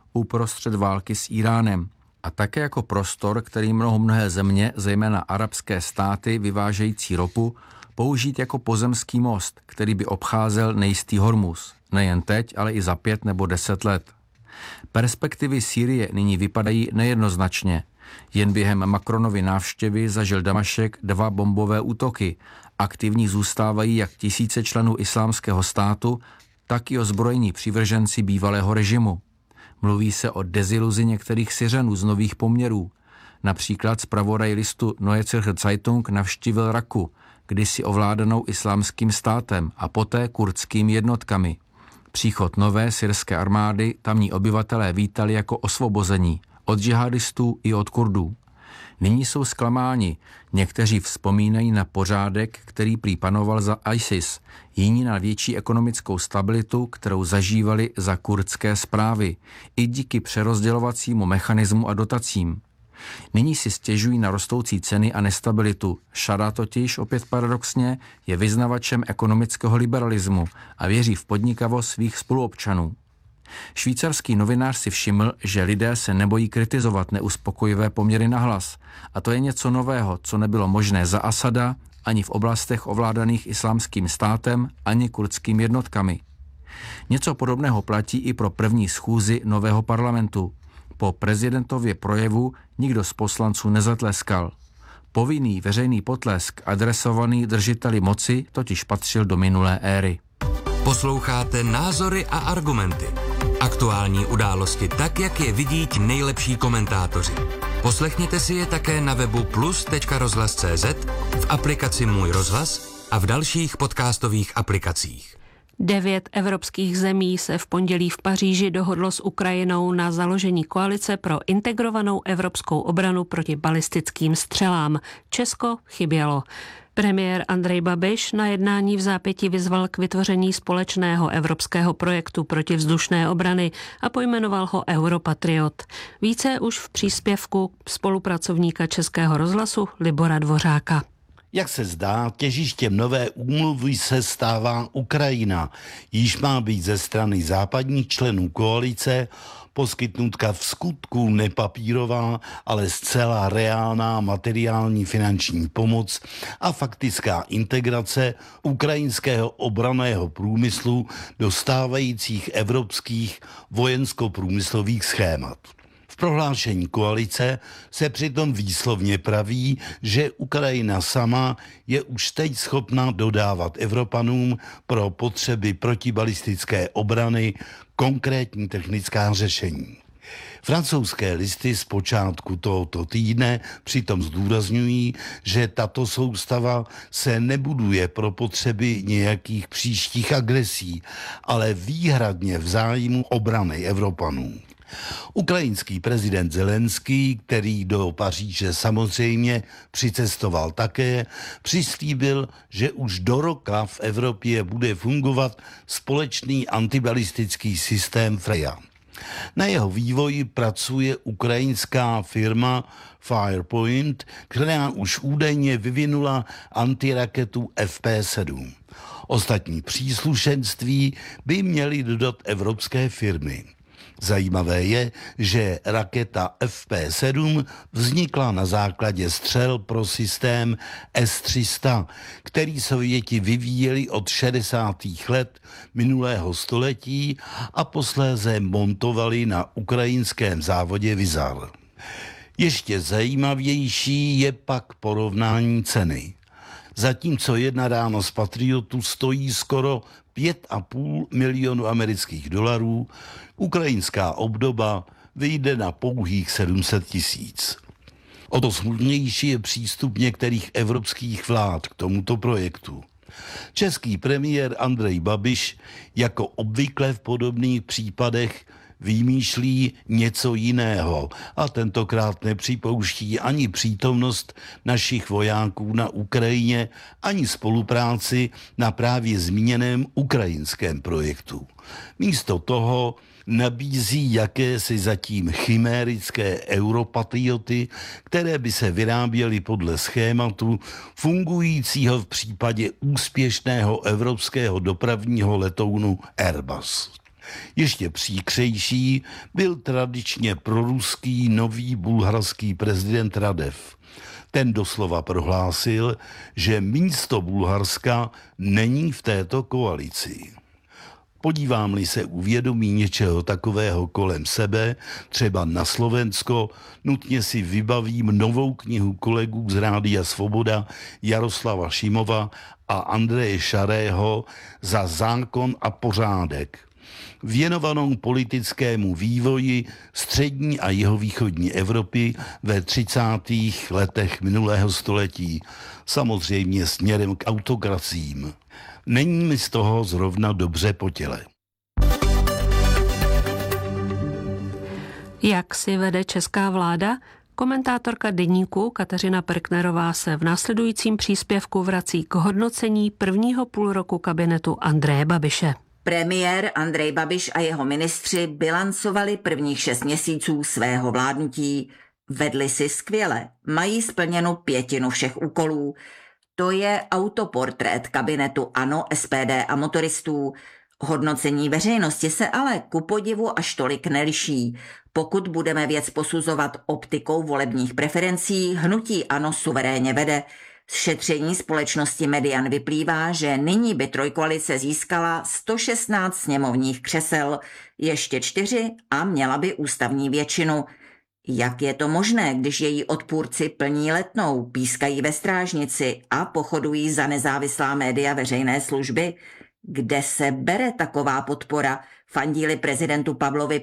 S11: uprostřed války s Iránem. A také jako prostor, který mnohé země, zejména arabské státy vyvážející ropu, použít jako pozemský most, který by obcházel nejistý Hormuz. Nejen teď, ale i za 5 nebo 10 let. Perspektivy Sýrie nyní vypadají nejednoznačně. Jen během Macronovy návštěvy zažil Damašek 2 bombové útoky. Aktivní zůstávají jak tisíce členů Islámského státu, tak i ozbrojení přivrženci bývalého režimu. Mluví se o deziluzi některých Syřanů z nových poměrů. Například zpravodaj listu Neue Zürcher Zeitung navštívil Raku, kdysi ovládanou Islámským státem a poté kurdskými jednotkami. Příchod nové syrské armády tamní obyvatelé vítali jako osvobození od džihadistů i od Kurdů. Nyní jsou zklamáni. Někteří vzpomínají na pořádek, který prý panoval za ISIS, jiní na větší ekonomickou stabilitu, kterou zažívali za kurdské správy, i díky přerozdělovacímu mechanismu a dotacím. Nyní si stěžují na rostoucí ceny a nestabilitu. Šara totiž, opět paradoxně, je vyznavačem ekonomického liberalismu a věří v podnikavost svých spoluobčanů. Švýcarský novinář si všiml, že lidé se nebojí kritizovat neuspokojivé poměry nahlas. A to je něco nového, co nebylo možné za Asada, ani v oblastech ovládaných Islámským státem, ani kurdskými jednotkami. Něco podobného platí i pro první schůzi nového parlamentu. Po prezidentově projevu nikdo z poslanců nezatleskal. Povinný veřejný potlesk adresovaný držiteli moci totiž patřil do minulé éry.
S7: Posloucháte Názory a argumenty. Aktuální události tak, jak je vidí ti nejlepší komentátoři. Poslechněte si je také na webu plus.rozhlas.cz, v aplikaci Můj rozhlas a v dalších podcastových aplikacích.
S8: 9 evropských zemí se v pondělí v Paříži dohodlo s Ukrajinou na založení koalice pro integrovanou evropskou obranu proti balistickým střelám. Česko chybělo. Premiér Andrej Babiš na jednání v zápětí vyzval k vytvoření společného evropského projektu protivzdušné obrany a pojmenoval ho Europatriot. Více už v příspěvku spolupracovníka Českého rozhlasu Libora Dvořáka.
S12: Jak se zdá, těžištěm nové úmluvy se stává Ukrajina. Již má být ze strany západních členů koalice poskytnutka v skutku nepapírová, ale zcela reálná materiální finanční pomoc a faktická integrace ukrajinského obranného průmyslu do stávajících evropských vojensko-průmyslových schémat. V prohlášení koalice se přitom výslovně praví, že Ukrajina sama je už teď schopna dodávat Evropanům pro potřeby protibalistické obrany konkrétní technická řešení. Francouzské listy z počátku tohoto týdne přitom zdůrazňují, že tato soustava se nebuduje pro potřeby nějakých příštích agresí, ale výhradně v zájmu obrany Evropanů. Ukrajinský prezident Zelenský, který do Paříže samozřejmě přicestoval také, přislíbil, že už do roka v Evropě bude fungovat společný antibalistický systém Freya. Na jeho vývoji pracuje ukrajinská firma Firepoint, která už údajně vyvinula antiraketu FP7. Ostatní příslušenství by měly dodat evropské firmy. Zajímavé je, že raketa FP7 vznikla na základě střel pro systém S-300, který Sověti vyvíjeli od 60. let minulého století a posléze montovali na ukrajinském závodě Vizar. Ještě zajímavější je pak porovnání ceny. Zatímco jedna rána z Patriotu stojí skoro 5,5 milionu amerických dolarů, ukrajinská obdoba vyjde na pouhých 700 tisíc. O to smutnější je přístup některých evropských vlád k tomuto projektu. Český premiér Andrej Babiš jako obvykle v podobných případech vymýšlí něco jiného a tentokrát nepřipouští ani přítomnost našich vojáků na Ukrajině, ani spolupráci na právě zmíněném ukrajinském projektu. Místo toho nabízí jakési zatím chimérické europatrioty, které by se vyráběly podle schématu fungujícího v případě úspěšného evropského dopravního letounu Airbus. Ještě příkřejší byl tradičně proruský nový bulharský prezident Radev. Ten doslova prohlásil, že místo Bulharska není v této koalici. Podívám-li se uvědomí něčeho takového kolem sebe, třeba na Slovensko, nutně si vybavím novou knihu kolegů z Rádia Svoboda Jaroslava Šimova a Andreje Šarého Za zákon a pořádek, věnovanou politickému vývoji střední a jihovýchodní Evropy ve 30. letech minulého století, samozřejmě směrem k autokracím. Není mi z toho zrovna dobře po těle.
S8: Jak si vede česká vláda? Komentátorka Deníku Kateřina Perknerová se v následujícím příspěvku vrací k hodnocení prvního půlroku kabinetu Andreje Babiše.
S13: Premiér Andrej Babiš a jeho ministři bilancovali prvních 6 měsíců svého vládnutí. Vedli si skvěle, mají splněnu 1/5 všech úkolů. To je autoportrét kabinetu ANO, SPD a motoristů. Hodnocení veřejnosti se ale ku podivu až tolik neliší. Pokud budeme věc posuzovat optikou volebních preferencí, hnutí ANO suverénně vede. Z šetření společnosti Median vyplývá, že nyní by trojkoalice získala 116 sněmovních křesel, ještě 4 a měla by ústavní většinu. Jak je to možné, když její odpůrci plní Letnou, pískají ve Strážnici a pochodují za nezávislá média veřejné služby? Kde se bere taková podpora? Fandí-li prezidentu Pavlovi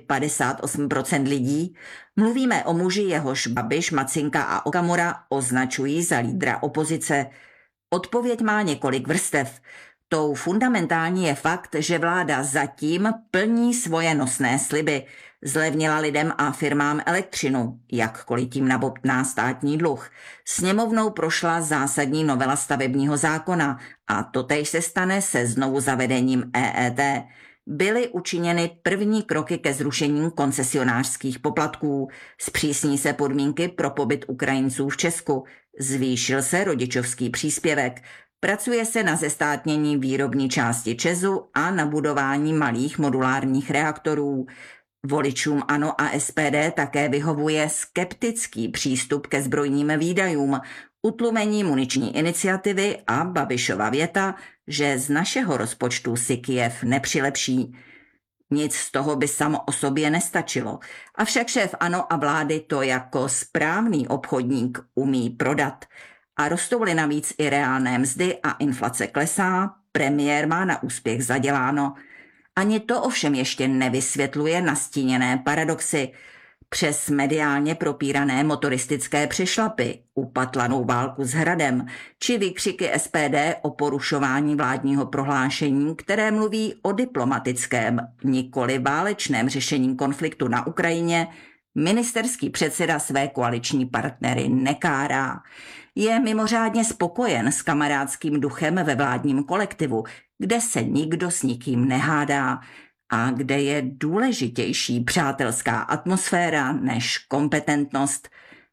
S13: 58% lidí? Mluvíme o muži, jehož Babiš, Macinka a Okamura označují za lídra opozice. Odpověď má několik vrstev. Tou fundamentální je fakt, že vláda zatím plní svoje nosné sliby. Zlevnila lidem a firmám elektřinu, jakkoliv tím nabobtná státní dluh. Sněmovnou prošla zásadní novela stavebního zákona a totéž se stane se znovu zavedením EET. Byly učiněny první kroky ke zrušení koncesionářských poplatků. Zpřísní se podmínky pro pobyt Ukrajinců v Česku. Zvýšil se rodičovský příspěvek. Pracuje se na zestátnění výrobní části ČEZu a na budování malých modulárních reaktorů. Voličům ANO a SPD také vyhovuje skeptický přístup ke zbrojním výdajům, utlumení muniční iniciativy a Babišova věta, že z našeho rozpočtu si Kyjev nepřilepší. Nic z toho by samo o sobě nestačilo, avšak šéf ANO a vlády to jako správný obchodník umí prodat. A rostou-li navíc i reálné mzdy a inflace klesá, premiér má na úspěch zaděláno. Ani to ovšem ještě nevysvětluje nastíněné paradoxy. Přes mediálně propírané motoristické přešlapy, upatlanou válku s Hradem, či výkřiky SPD o porušování vládního prohlášení, které mluví o diplomatickém, nikoli válečném řešení konfliktu na Ukrajině, ministerský předseda své koaliční partnery nekárá. Je mimořádně spokojen s kamarádským duchem ve vládním kolektivu, kde se nikdo s nikým nehádá a kde je důležitější přátelská atmosféra než kompetentnost.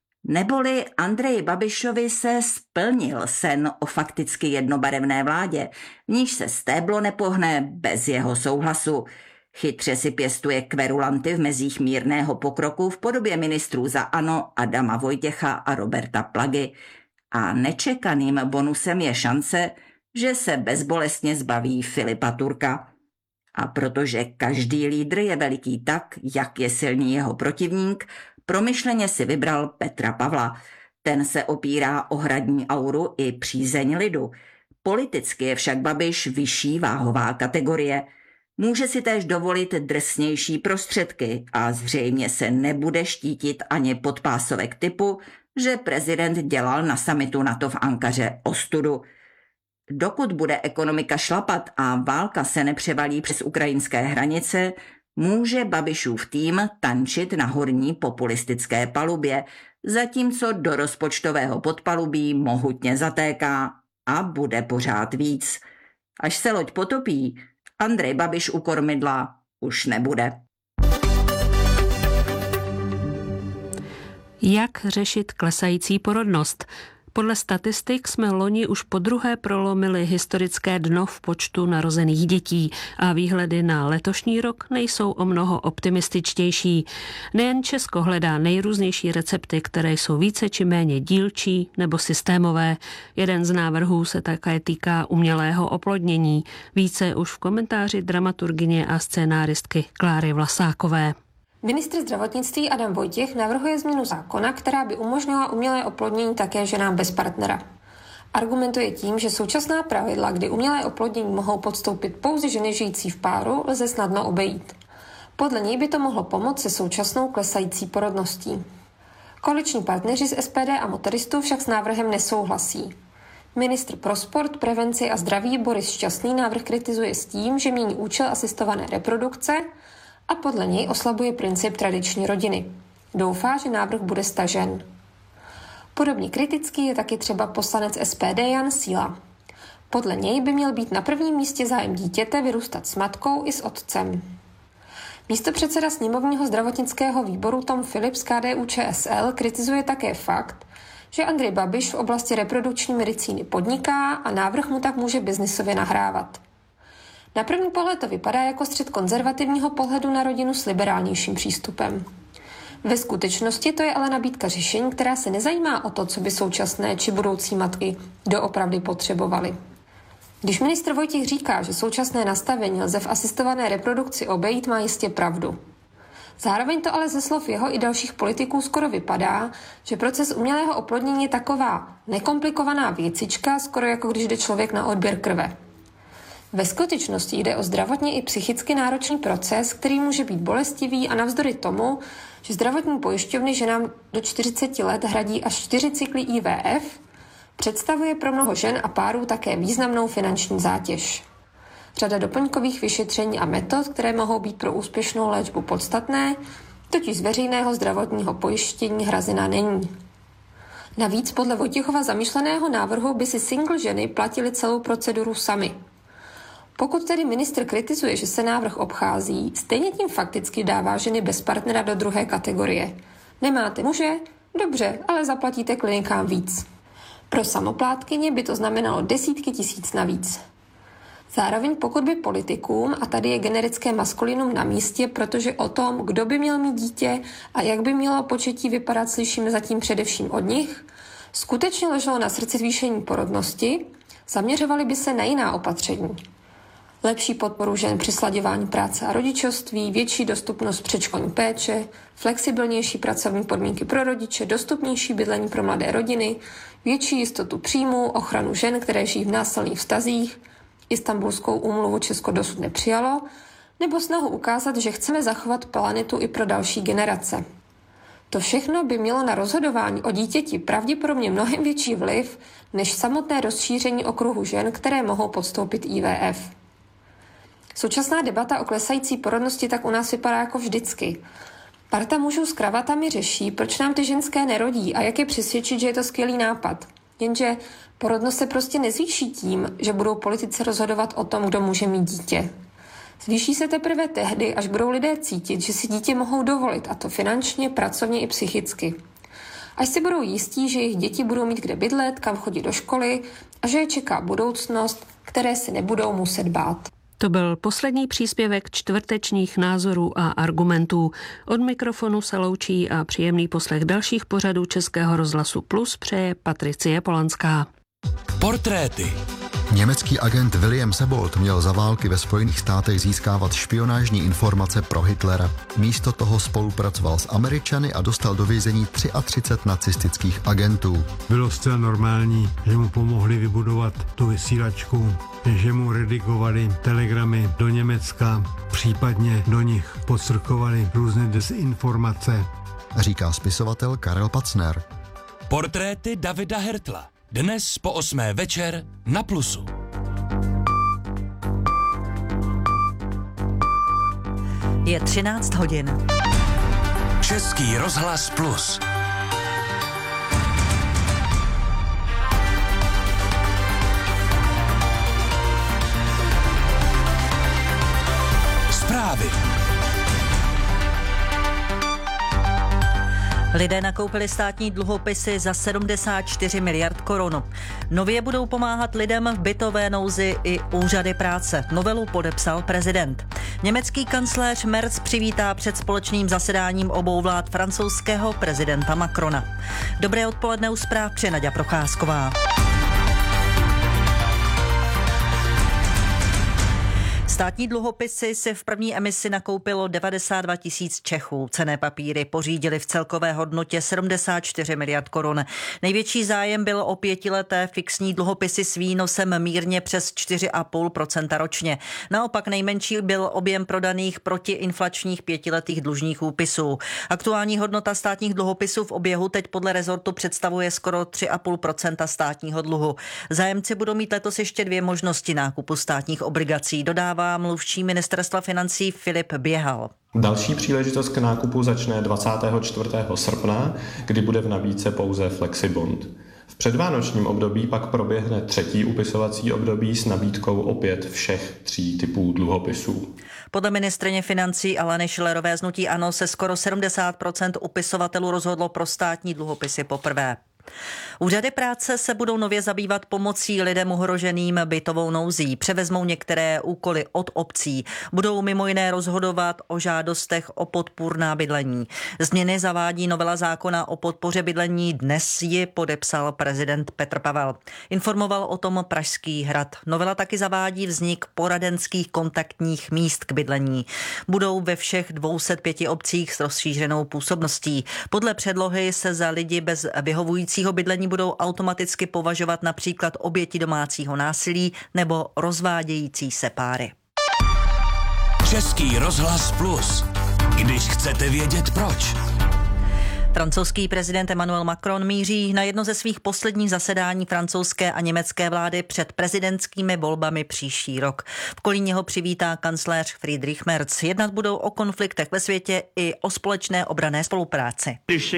S13: Neboli Andreji Babišovi se splnil sen o fakticky jednobarevné vládě, v níž se stéblo nepohne bez jeho souhlasu. Chytře si pěstuje kverulanty v mezích mírného pokroku v podobě ministrů za ANO Adama Vojtěcha a Roberta Plagy. A nečekaným bonusem je šance, že se bezbolestně zbaví Filipa Turka. A protože každý lídr je veliký tak, jak je silný jeho protivník, promyšleně si vybral Petra Pavla. Ten se opírá o hradní auru i přízeň lidu. Politicky je však Babiš vyšší váhová kategorie. Může si též dovolit drsnější prostředky a zřejmě se nebude štítit ani podpásovek typu, že prezident dělal na summitu NATO v Ankaře ostudu. Dokud bude ekonomika šlapat a válka se nepřevalí přes ukrajinské hranice, může Babišův tým tančit na horní populistické palubě, zatímco do rozpočtového podpalubí mohutně zatéká a bude pořád víc. Až se loď potopí, Andrej Babiš u kormidla už nebude.
S8: Jak řešit klesající porodnost? Podle statistik jsme loni už podruhé prolomili historické dno v počtu narozených dětí a výhledy na letošní rok nejsou o mnoho optimističtější. Nejen Česko hledá nejrůznější recepty, které jsou více či méně dílčí nebo systémové. Jeden z návrhů se také týká umělého oplodnění. Více už v komentáři dramaturgyně a scénáristky Kláry Vlasákové.
S14: Ministr zdravotnictví Adam Vojtěch navrhuje změnu zákona, která by umožnila umělé oplodnění také ženám bez partnera. Argumentuje tím, že současná pravidla, kdy umělé oplodnění mohou podstoupit pouze ženy žijící v páru, lze snadno obejít. Podle něj by to mohlo pomoct se současnou klesající porodností. Koaliční partneři z SPD a motoristů však s návrhem nesouhlasí. Ministr pro sport, prevenci a zdraví Boris Šťastný návrh kritizuje s tím, že mění účel asistované reprodukce a podle něj oslabuje princip tradiční rodiny. Doufá, že návrh bude stažen. Podobně kritický je taky třeba poslanec SPD Jan Síla. Podle něj by měl být na prvním místě zájem dítěte vyrůstat s matkou i s otcem. Místopředseda sněmovního zdravotnického výboru Tom Philips z KDU-ČSL kritizuje také fakt, že Andrej Babiš v oblasti reprodukční medicíny podniká a návrh mu tak může biznisově nahrávat. Na první pohled to vypadá jako střet konzervativního pohledu na rodinu s liberálnějším přístupem. Ve skutečnosti to je ale nabídka řešení, která se nezajímá o to, co by současné či budoucí matky doopravdy potřebovaly. Když ministr Vojtěch říká, že současné nastavení lze v asistované reprodukci obejít, má jistě pravdu. Zároveň to ale ze slov jeho i dalších politiků skoro vypadá, že proces umělého oplodnění je taková nekomplikovaná věcička, skoro jako když jde člověk na odběr krve. Ve skutečnosti jde o zdravotně i psychicky náročný proces, který může být bolestivý a navzdory tomu, že zdravotní pojišťovny ženám do 40 let hradí až 4 cykly IVF, představuje pro mnoho žen a párů také významnou finanční zátěž. Řada doplňkových vyšetření a metod, které mohou být pro úspěšnou léčbu podstatné, totiž z veřejného zdravotního pojištění hrazena není. Navíc podle Vojtěchova zamýšleného návrhu by si single ženy platily celou proceduru samy. Pokud tedy ministr kritizuje, že se návrh obchází, stejně tím fakticky dává ženy bez partnera do druhé kategorie. Nemáte muže? Dobře, ale zaplatíte klinikám víc. Pro samoplátkyně by to znamenalo desítky tisíc navíc. Zároveň pokud by politikům, a tady je generické maskulinum na místě, protože o tom, kdo by měl mít dítě a jak by mělo početí vypadat, slyšíme zatím především od nich, skutečně leželo na srdci zvýšení porodnosti, zaměřovali by se na jiná opatření. Lepší podporu žen při slaďování práce a rodičovství, větší dostupnost předškolní péče, flexibilnější pracovní podmínky pro rodiče, dostupnější bydlení pro mladé rodiny, větší jistotu příjmů, ochranu žen, které žijí v násilných vztazích, Istanbulskou úmluvu Česko dosud nepřijalo, nebo snahu ukázat, že chceme zachovat planetu i pro další generace. To všechno by mělo na rozhodování o dítěti pravděpodobně mnohem větší vliv než samotné rozšíření okruhu žen, které mohou podstoupit IVF. Současná debata o klesající porodnosti tak u nás vypadá jako vždycky. Parta mužů s kravatami řeší, proč nám ty ženské nerodí a jak je přesvědčit, že je to skvělý nápad. Jenže porodnost se prostě nezvýší tím, že budou politici rozhodovat o tom, kdo může mít dítě. Zvýší se teprve tehdy, až budou lidé cítit, že si dítě mohou dovolit, a to finančně, pracovně i psychicky. Až si budou jistí, že jejich děti budou mít kde bydlet, kam chodit do školy a že je čeká budoucnost, které si nebudou muset bát.
S8: To byl poslední příspěvek čtvrtečních názorů a argumentů. Od mikrofonu se loučí a příjemný poslech dalších pořadů Českého rozhlasu Plus přeje Patricie Polanská.
S15: Portréty. Německý agent William Sebold měl za války ve Spojených státech získávat špionážní informace pro Hitlera. Místo toho spolupracoval s Američany a dostal do vězení 33 nacistických agentů.
S16: Bylo zcela normální, že mu pomohli vybudovat tu vysílačku, že mu redigovali telegramy do Německa, případně do nich podstrkovali různé dezinformace.
S15: Říká spisovatel Karel Pacner.
S17: Portréty Davida Hertla. Dnes po 8. večer na Plusu.
S6: Je 13 hodin.
S17: Český rozhlas Plus. Zprávy.
S6: Lidé nakoupili státní dluhopisy za 74 miliard korun. Nově budou pomáhat lidem v bytové nouzi i úřady práce. Novelu podepsal prezident. Německý kancléř Merz přivítá před společným zasedáním obou vlád francouzského prezidenta Macrona. Dobré odpoledne, u zpráv při Naďa Procházková. Státní dluhopisy si v první emisi nakoupilo 92 tisíc Čechů. Cenné papíry pořídili v celkové hodnotě 74 miliard korun. Největší zájem byl o 5leté fixní dluhopisy s výnosem mírně přes 4,5% ročně. Naopak nejmenší byl objem prodaných protiinflačních 5letých dlužních úpisů. Aktuální hodnota státních dluhopisů v oběhu teď podle rezortu představuje skoro 3,5% státního dluhu. Zájemci budou mít letos ještě 2 možnosti nákupu státních obligací, dodává mluvčí ministerstva financí Filip Běhal.
S18: Další příležitost k nákupu začne 24. srpna, kdy bude v nabídce pouze Flexibond. V předvánočním období pak proběhne 3. upisovací období s nabídkou opět všech 3 typů dluhopisů.
S6: Podle ministryně financí Aleny Schillerové z hnutí ANO se skoro 70% upisovatelů rozhodlo pro státní dluhopisy poprvé. Úřady práce se budou nově zabývat pomocí lidem ohroženým bytovou nouzí. Převezmou některé úkoly od obcí. Budou mimo jiné rozhodovat o žádostech o podpůrná bydlení. Změny zavádí novela zákona o podpoře bydlení. Dnes ji podepsal prezident Petr Pavel. Informoval o tom Pražský hrad. Novela taky zavádí vznik poradenských kontaktních míst k bydlení. Budou ve všech 205 obcích s rozšířenou působností. Podle předlohy se za lidi bez vyhovujícího bydlení budou automaticky považovat například oběti domácího násilí nebo rozvádějící se páry.
S17: Český rozhlas Plus. Když chcete vědět proč.
S6: Francouzský prezident Emmanuel Macron míří na jedno ze svých posledních zasedání francouzské a německé vlády před prezidentskými volbami příští rok. V Kolíně ho přivítá kancléř Friedrich Merz. Jednat budou o konfliktech ve světě i o společné obranné spolupráci.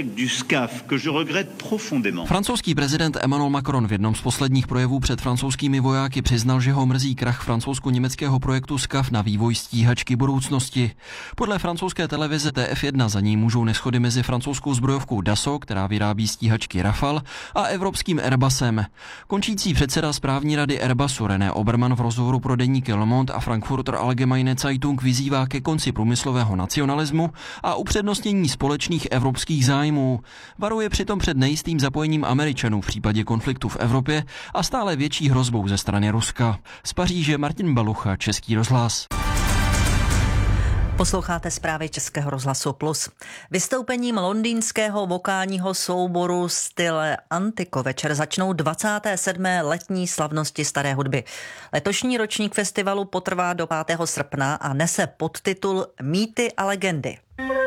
S19: Francouzský prezident Emmanuel Macron v jednom z posledních projevů před francouzskými vojáky přiznal, že ho mrzí krach francouzsko-německého projektu SCAF na vývoj stíhačky budoucnosti. Podle francouzské televize TF1 za ní můžou neshody mezi francouzskou zbrojovkou Dassault, která vyrábí stíhačky Rafale, a evropským Airbusem. Končící předseda správní rady Airbusu René Obermann v rozhovoru pro deníky Le Monde a Frankfurter Allgemeine Zeitung vyzývá ke konci průmyslového nacionalismu a upřednostnění společných evropských zájmů. Varuje přitom před nejistým zapojením Američanů v případě konfliktu v Evropě a stále větší hrozbou ze strany Ruska. Z Paříže Martin Balucha, Český rozhlas.
S6: Posloucháte zprávy Českého rozhlasu Plus. Vystoupením londýnského vokálního souboru Style Antico večer začnou 27. letní slavnosti staré hudby. Letošní ročník festivalu potrvá do 5. srpna a nese podtitul Mýty a legendy.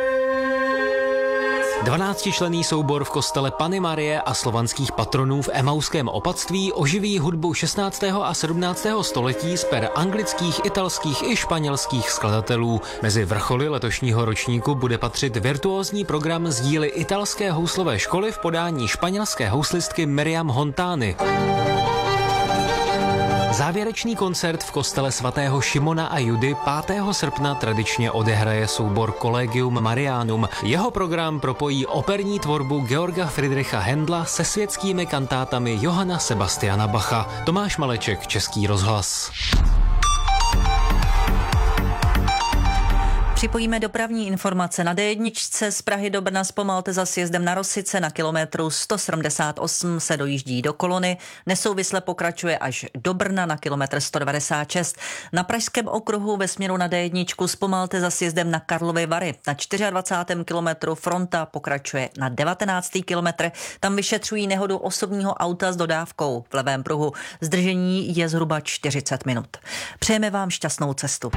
S20: 12členný soubor v kostele Panny Marie a slovanských patronů v Emauském opatství oživí hudbu 16. a 17. století z per anglických, italských i španělských skladatelů. Mezi vrcholy letošního ročníku bude patřit virtuózní program z díly italské houslové školy v podání španělské houslistky Miriam Hontány. Závěrečný koncert v kostele svatého Šimona a Judy 5. srpna tradičně odehraje soubor Collegium Marianum. Jeho program propojí operní tvorbu Georga Friedricha Händla se světskými kantátami Johanna Sebastiana Bacha. Tomáš Maleček, Český rozhlas.
S6: Připojíme dopravní informace. Na D1 z Prahy do Brna zpomalte za sjezdem na Rosice na kilometru 178 se dojíždí do Kolony. Nesouvisle pokračuje až do Brna na kilometr 196. Na Pražském okruhu ve směru na D1 zpomalte za sjezdem na Karlovy Vary. Na 24. kilometru fronta pokračuje na 19. kilometr. Tam vyšetřují nehodu osobního auta s dodávkou v levém pruhu. Zdržení je zhruba 40 minut. Přejeme vám šťastnou cestu.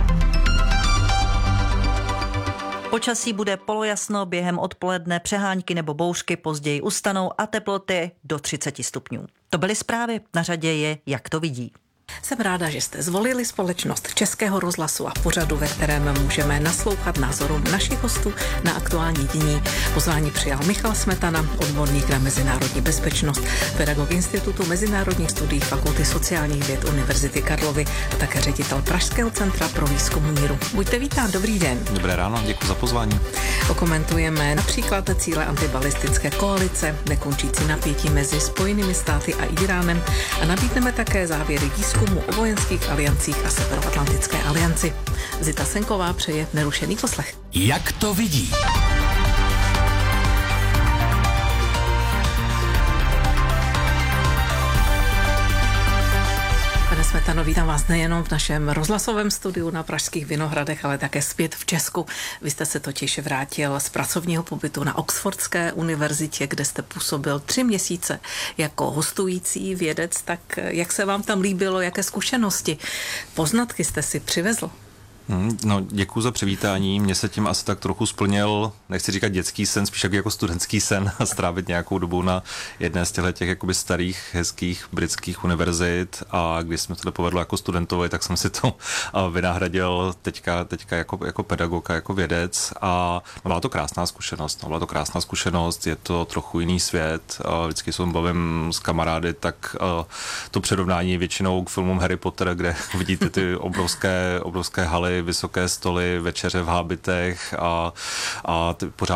S6: Počasí bude polojasno, během odpoledne přehánky nebo bouřky později ustanou a teploty do 30 stupňů. To byly zprávy, na řadě je Jak to vidí.
S5: Jsem ráda, že jste zvolili společnost Českého rozhlasu a pořadu, ve kterém můžeme naslouchat názorům našich hostů na aktuální dění. Pozvání přijal Michal Smetana, odborník na mezinárodní bezpečnost, pedagog Institutu mezinárodních studií Fakulty sociálních věd Univerzity Karlovy a také ředitel Pražského centra pro výzkum míru. Buďte vítán, dobrý den.
S21: Dobré ráno, děkuji za pozvání.
S5: Okomentujeme například cíle antibalistické koalice, nekončící napětí mezi Spojenými státy a Iránem a nabídneme také závěry výzkumu o vojenských aliancích a Severoatlantické alianci. Zita Senková přeje nerušený poslech.
S17: Jak to vidí?
S5: Pane Smetano, vítám vás nejenom v našem rozhlasovém studiu na Pražských Vinohradech, ale také zpět v Česku. Vy jste se totiž vrátil z pracovního pobytu na Oxfordské univerzitě, kde jste působil 3 měsíce jako hostující vědec. Tak jak se vám tam líbilo, jaké zkušenosti, poznatky jste si přivezl?
S21: No, děkuji za přivítání. Mně se tím asi tak trochu splnil, nechci říkat dětský sen, spíš jako studentský sen a strávit nějakou dobu na jedné z těch jakoby starých, hezkých britských univerzit, a když jsme to povedlo jako studentovi, tak jsem si to vynahradil teďka jako pedagog a jako vědec, a byla to krásná zkušenost. Je to trochu jiný svět. Vždycky se bavím s kamarády, tak to přirovnání většinou k filmům Harry Potter, kde vidíte ty obrovské haly, vysoké stoly, večeře v hábitech a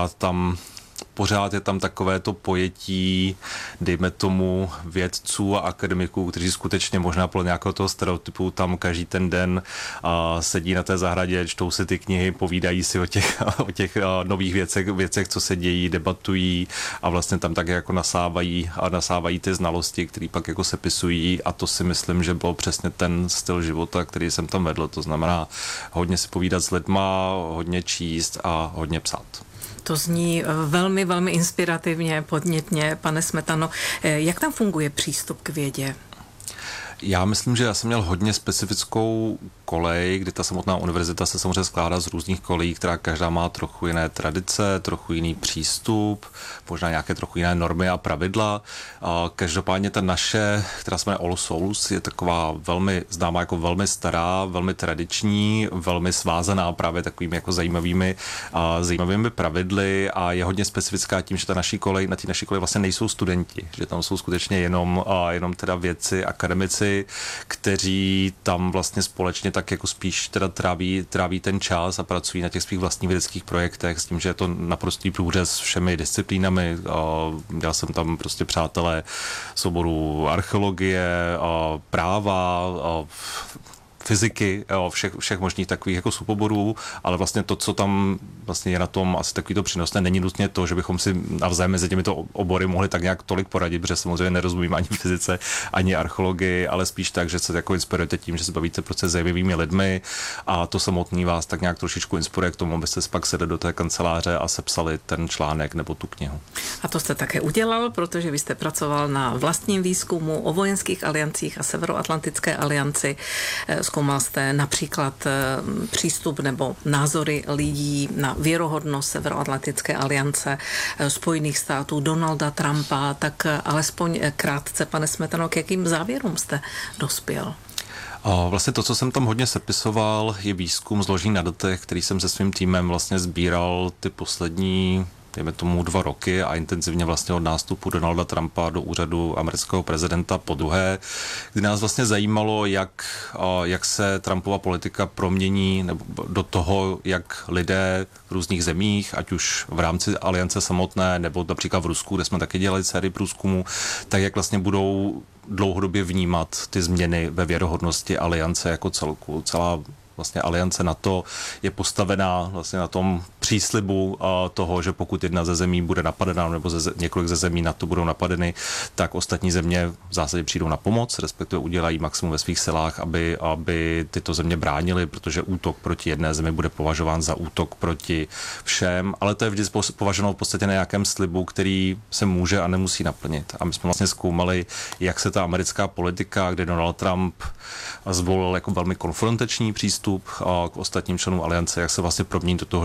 S21: pořád je tam takové to pojetí, dejme tomu, vědců a akademiků, kteří skutečně možná podle nějakého toho stereotypu tam každý ten den sedí na té zahradě, čtou si ty knihy, povídají si o těch nových věcech, co se dějí, debatují a vlastně tam tak jako nasávají ty znalosti, které pak jako sepisují, a to si myslím, že byl přesně ten styl života, který jsem tam vedl. To znamená hodně si povídat s lidma, hodně číst a hodně psát.
S5: To zní velmi, velmi inspirativně, podnětně, pane Smetano. Jak tam funguje přístup k vědě?
S21: Já myslím, že já jsem měl hodně specifickou kolej, kdy ta samotná univerzita se samozřejmě skládá z různých kolejí, která každá má trochu jiné tradice, trochu jiný přístup, možná nějaké trochu jiné normy a pravidla. Každopádně ta naše, která se jmenuje All Souls, je taková velmi známá jako velmi stará, velmi tradiční, velmi svázaná právě takovými jako zajímavými pravidly, a je hodně specifická tím, že na té naší koleji vlastně nejsou studenti, že tam jsou skutečně jenom teda vědci, akademici, kteří tam vlastně společně tak jako spíš teda tráví ten čas a pracují na těch svých vlastních vědeckých projektech, s tím, že je to naprostý průřez všemi disciplínami. Dělal jsem tam prostě přátelé z oboru archeologie, práva, fyziky, všech možných takových jako suboborů, ale vlastně to, co tam vlastně je na tom asi takový to přínosné, není nutně to, že bychom si navzájem mezi těmito obory mohli tak nějak tolik poradit, protože samozřejmě nerozumím ani fyzice, ani archeologii, ale spíš tak, že se jako inspirujete tím, že se bavíte prostě zajímavými lidmi, a to samotný vás tak nějak trošičku inspiruje k tomu, abyste si pak sedli do té kanceláře a sepsali ten článek nebo tu knihu.
S5: A to jste také udělal, protože vy jste pracoval na vlastním výzkumu o vojenských aliancích a Severoatlantické alianci. Zkoumal jste například přístup nebo názory lidí na věrohodnost Severoatlantické aliance, Spojených států, Donalda Trumpa, tak alespoň krátce, pane Smetano, k jakým závěrům jste dospěl?
S21: Vlastně to, co jsem tam hodně sepisoval, je výzkum založený na datech, který jsem se svým týmem vlastně sbíral ty poslední, dejme tomu 2 roky, a intenzivně vlastně od nástupu Donalda Trumpa do úřadu amerického prezidenta podruhé, kdy nás vlastně zajímalo, jak se Trumpova politika promění nebo do toho, jak lidé v různých zemích, ať už v rámci aliance samotné, nebo například v Rusku, kde jsme taky dělali sérii průzkumů, tak jak vlastně budou dlouhodobě vnímat ty změny ve věrohodnosti aliance jako celku. Celá vlastně aliance NATO je postavená vlastně na tom příslibu toho, že pokud jedna ze zemí bude napadena nebo několik ze zemí NATO budou napadeny, tak ostatní země v zásadě přijdou na pomoc, respektive udělají maximum ve svých silách, aby tyto země bránily, protože útok proti jedné zemi bude považován za útok proti všem, ale to je vždy považováno v podstatě na nějakém slibu, který se může a nemusí naplnit. A my jsme vlastně zkoumali, jak se ta americká politika, kde Donald Trump zvolil jako velmi konfrontační přístup k ostatním členům aliance, jak se vlastně promění do toho, že třeba lidé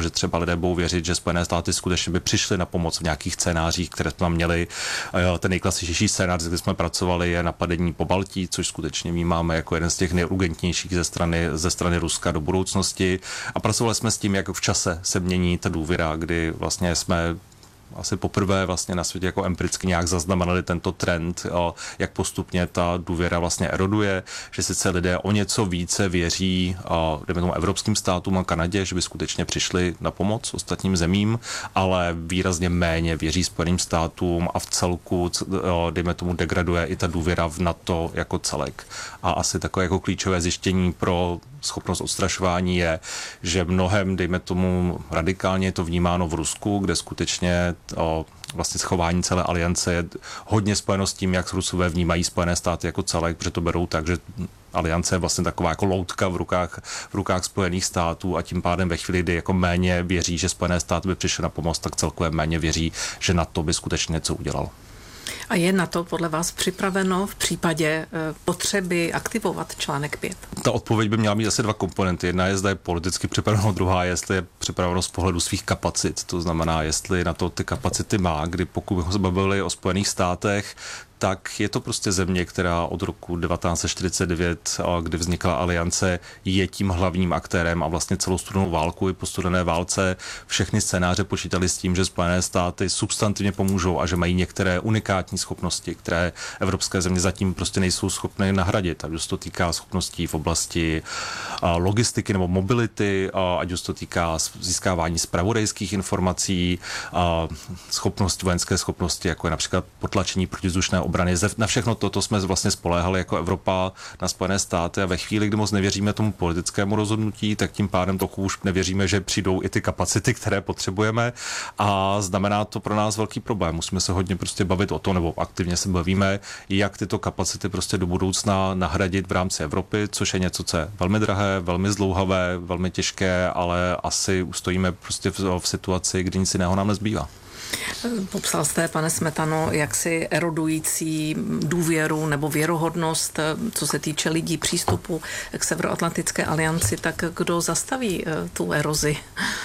S21: lidé budou věřit, že Spojené státy skutečně by přišly na pomoc v nějakých scénářích, které jsme měli. Ten nejklasičnější scénář, kde jsme pracovali, je napadení Pobaltí, což skutečně vnímáme jako jeden z těch nejurgentnějších ze strany Ruska do budoucnosti. A pracovali jsme s tím, jak v čase se mění ta důvěra, kdy vlastně jsme asi poprvé vlastně na světě jako empiricky nějak zaznamenali tento trend, jak postupně ta důvěra vlastně eroduje, že sice lidé o něco více věří dejme tomu evropským státům a Kanadě, že by skutečně přišli na pomoc ostatním zemím, ale výrazně méně věří Spojeným státům a v celku, dejme tomu, degraduje i ta důvěra v NATO jako celek. A asi takové jako klíčové zjištění pro schopnost odstrašování je, že mnohem, dejme tomu, radikálně je to vnímáno v Rusku, kde skutečně vlastně schování celé aliance je hodně spojeno s tím, jak Rusové vnímají Spojené státy jako celek, protože to berou tak, že aliance je vlastně taková jako loutka v rukách Spojených států a tím pádem ve chvíli, kdy jako méně věří, že Spojené státy by přišly na pomoc, tak celkově méně věří, že NATO by skutečně něco udělalo.
S1: A je na to podle vás připraveno v případě potřeby aktivovat článek 5?
S21: Ta odpověď by měla mít asi dva komponenty. Jedna je, zda je politicky připraveno, druhá je, jestli je připraveno z pohledu svých kapacit. To znamená, jestli na to ty kapacity má, kdy pokud bychom se bavili o Spojených státech, tak je to prostě země, která od roku 1949, kdy vznikla aliance, je tím hlavním aktérem a vlastně celou studenou válku i po studené válce všechny scénáře počítali s tím, že Spojené státy substantivně pomůžou a že mají některé unikátní schopnosti, které evropské země zatím prostě nejsou schopné nahradit. Ať už to týká schopností v oblasti logistiky nebo mobility, ať už to týká získávání zpravodajských informací, vojenské schopnosti, jako je například potlačení protivzdušné obrany. Na všechno toto jsme vlastně spoléhali jako Evropa na Spojené státy a ve chvíli, kdy moc nevěříme tomu politickému rozhodnutí, tak tím pádem trochu už nevěříme, že přijdou i ty kapacity, které potřebujeme a znamená to pro nás velký problém. Musíme se hodně prostě bavit o tom, nebo aktivně se bavíme, jak tyto kapacity prostě do budoucna nahradit v rámci Evropy, což je něco, co je velmi drahé, velmi zdlouhavé, velmi těžké, ale asi ustojíme prostě v situaci, kdy nic jiného nám nezbývá.
S1: Popsal jste, pane Smetano, jaksi erodující důvěru nebo věrohodnost, co se týče lidí přístupu k Severoatlantické alianci, tak kdo zastaví tu erozi?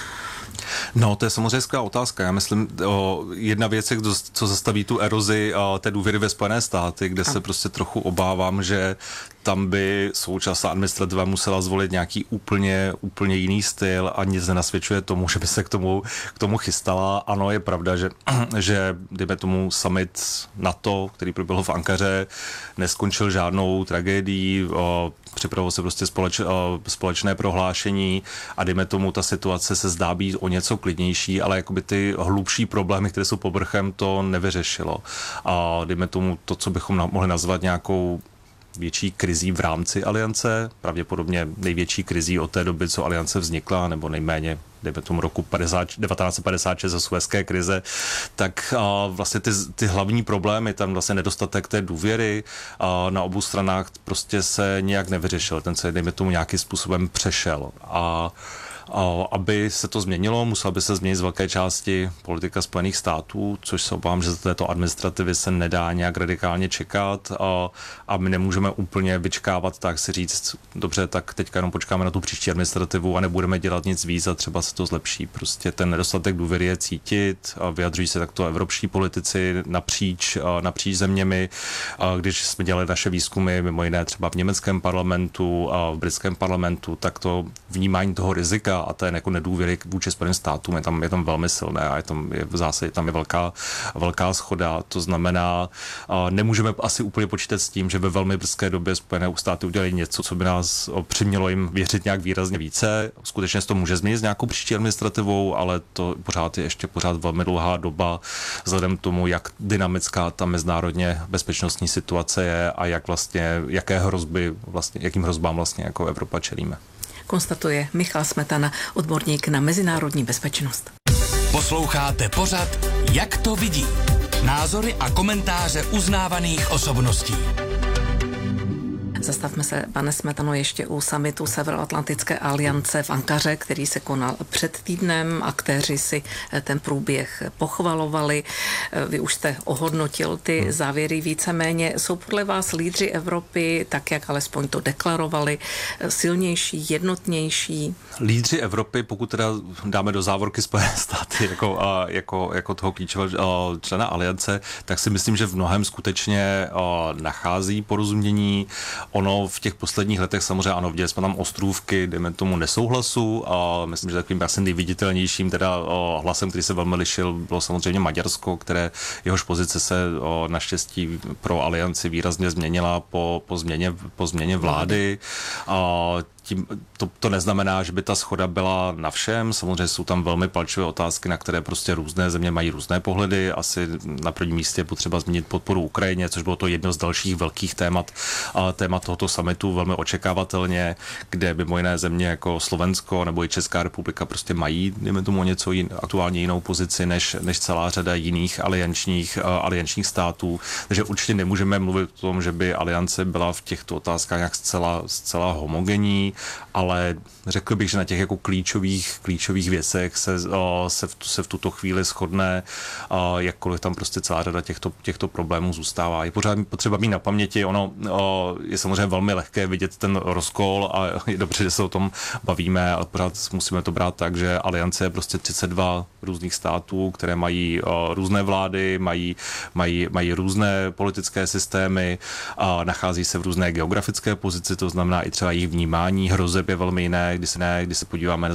S21: No, to je samozřejmě skvělá otázka. Já myslím, jedna věc je, co zastaví tu erozi té důvěry ve Spojené státy, kde se prostě trochu obávám, že tam by současná administrativa musela zvolit nějaký úplně jiný styl a nic nenasvědčuje tomu, že by se k tomu chystala. Ano, je pravda, že dejme tomu summit NATO, který proběhl v Ankaře, neskončil žádnou tragédií, připravilo se prostě společné prohlášení a dejme tomu, ta situace se zdá být o něco klidnější, ale jakoby ty hlubší problémy, které jsou povrchem, to nevyřešilo. A dejme tomu to, co bychom mohli nazvat nějakou větší krizí v rámci aliance, pravděpodobně největší krizí od té doby, co aliance vznikla, nebo nejméně, dejme tomu roku 1956 za Suezské krize, tak vlastně ty hlavní problémy, tam vlastně nedostatek té důvěry na obou stranách prostě se nějak nevyřešil. Ten se, dejme tomu, nějakým způsobem přešel. A aby se to změnilo, musela by se změnit z velké části politika Spojených států, což se obávám, že za této administrativy se nedá nějak radikálně čekat a my nemůžeme úplně vyčkávat, tak si říct, dobře, tak teďka jenom počkáme na tu příští administrativu a nebudeme dělat nic víc a třeba se to zlepší. Prostě ten nedostatek důvěry je cítit a vyjadřují se takto evropští politici napříč zeměmi. Když jsme dělali naše výzkumy, mimo jiné třeba v německém parlamentu a v britském parlamentu, tak to vnímání toho rizika a té jako nedůvěry vůči Spojeným státům je tam velmi silné a v zásadě tam je velká shoda. To znamená, nemůžeme asi úplně počítat s tím, že ve velmi brzké době Spojené státy udělají něco, co by nás přimělo jim věřit nějak výrazně více. Skutečně se to může změnit s nějakou příští administrativou, ale to pořád je ještě velmi dlouhá doba vzhledem k tomu, jak dynamická ta mezinárodně bezpečnostní situace je a jakým hrozbám vlastně jako Evropa čelíme.
S1: Konstatuje Michal Smetana, odborník na mezinárodní bezpečnost.
S17: Posloucháte pořad Jak to vidí? Názory a komentáře uznávaných osobností.
S1: Zastavme se, pane Smetano, ještě u summitu Severoatlantické aliance v Ankaře, který se konal před týdnem. Aktéři si ten průběh pochvalovali. Vy už jste ohodnotil ty závěry víceméně. Jsou podle vás lídři Evropy, tak jak alespoň to deklarovali, silnější, jednotnější?
S21: Lídři Evropy, pokud teda dáme do závorky Spojené státy jako toho klíčového člena aliance, tak si myslím, že v mnohem skutečně nachází porozumění. Ono v těch posledních letech samozřejmě ano, viděli jsme tam ostrůvky, dejme tomu nesouhlasu, a myslím, že takovým asi nejviditelnějším teda hlasem, který se velmi lišil, bylo samozřejmě Maďarsko, které jehož pozice se naštěstí pro alianci výrazně změnila po změně vlády. To neznamená, že by ta shoda byla na všem. Samozřejmě jsou tam velmi palčivé otázky, na které prostě různé země mají různé pohledy. Asi na prvním místě je potřeba zmínit podporu Ukrajině, což bylo to jedno z dalších velkých témat tohoto summitu, velmi očekávatelně, kde mimo jiné země jako Slovensko nebo i Česká republika prostě mají, dejme tomu, něco aktuálně jinou pozici než celá řada jiných aliančních států. Takže určitě nemůžeme mluvit o tom, že by aliance byla v těchto otázkách nějak zcela homogenní, ale řekl bych, že na těch jako klíčových věcech se v tuto chvíli shodne, jakkoliv tam prostě celá řada těchto problémů zůstává. Je pořád potřeba mít na paměti, ono je samozřejmě velmi lehké vidět ten rozkol a je dobře, že se o tom bavíme, ale pořád musíme to brát tak, že aliance je prostě 32 různých států, které mají různé vlády, mají různé politické systémy, nachází se v různé geografické pozici, to znamená i třeba jejich vnímání hrozeb je velmi jiné, když se podíváme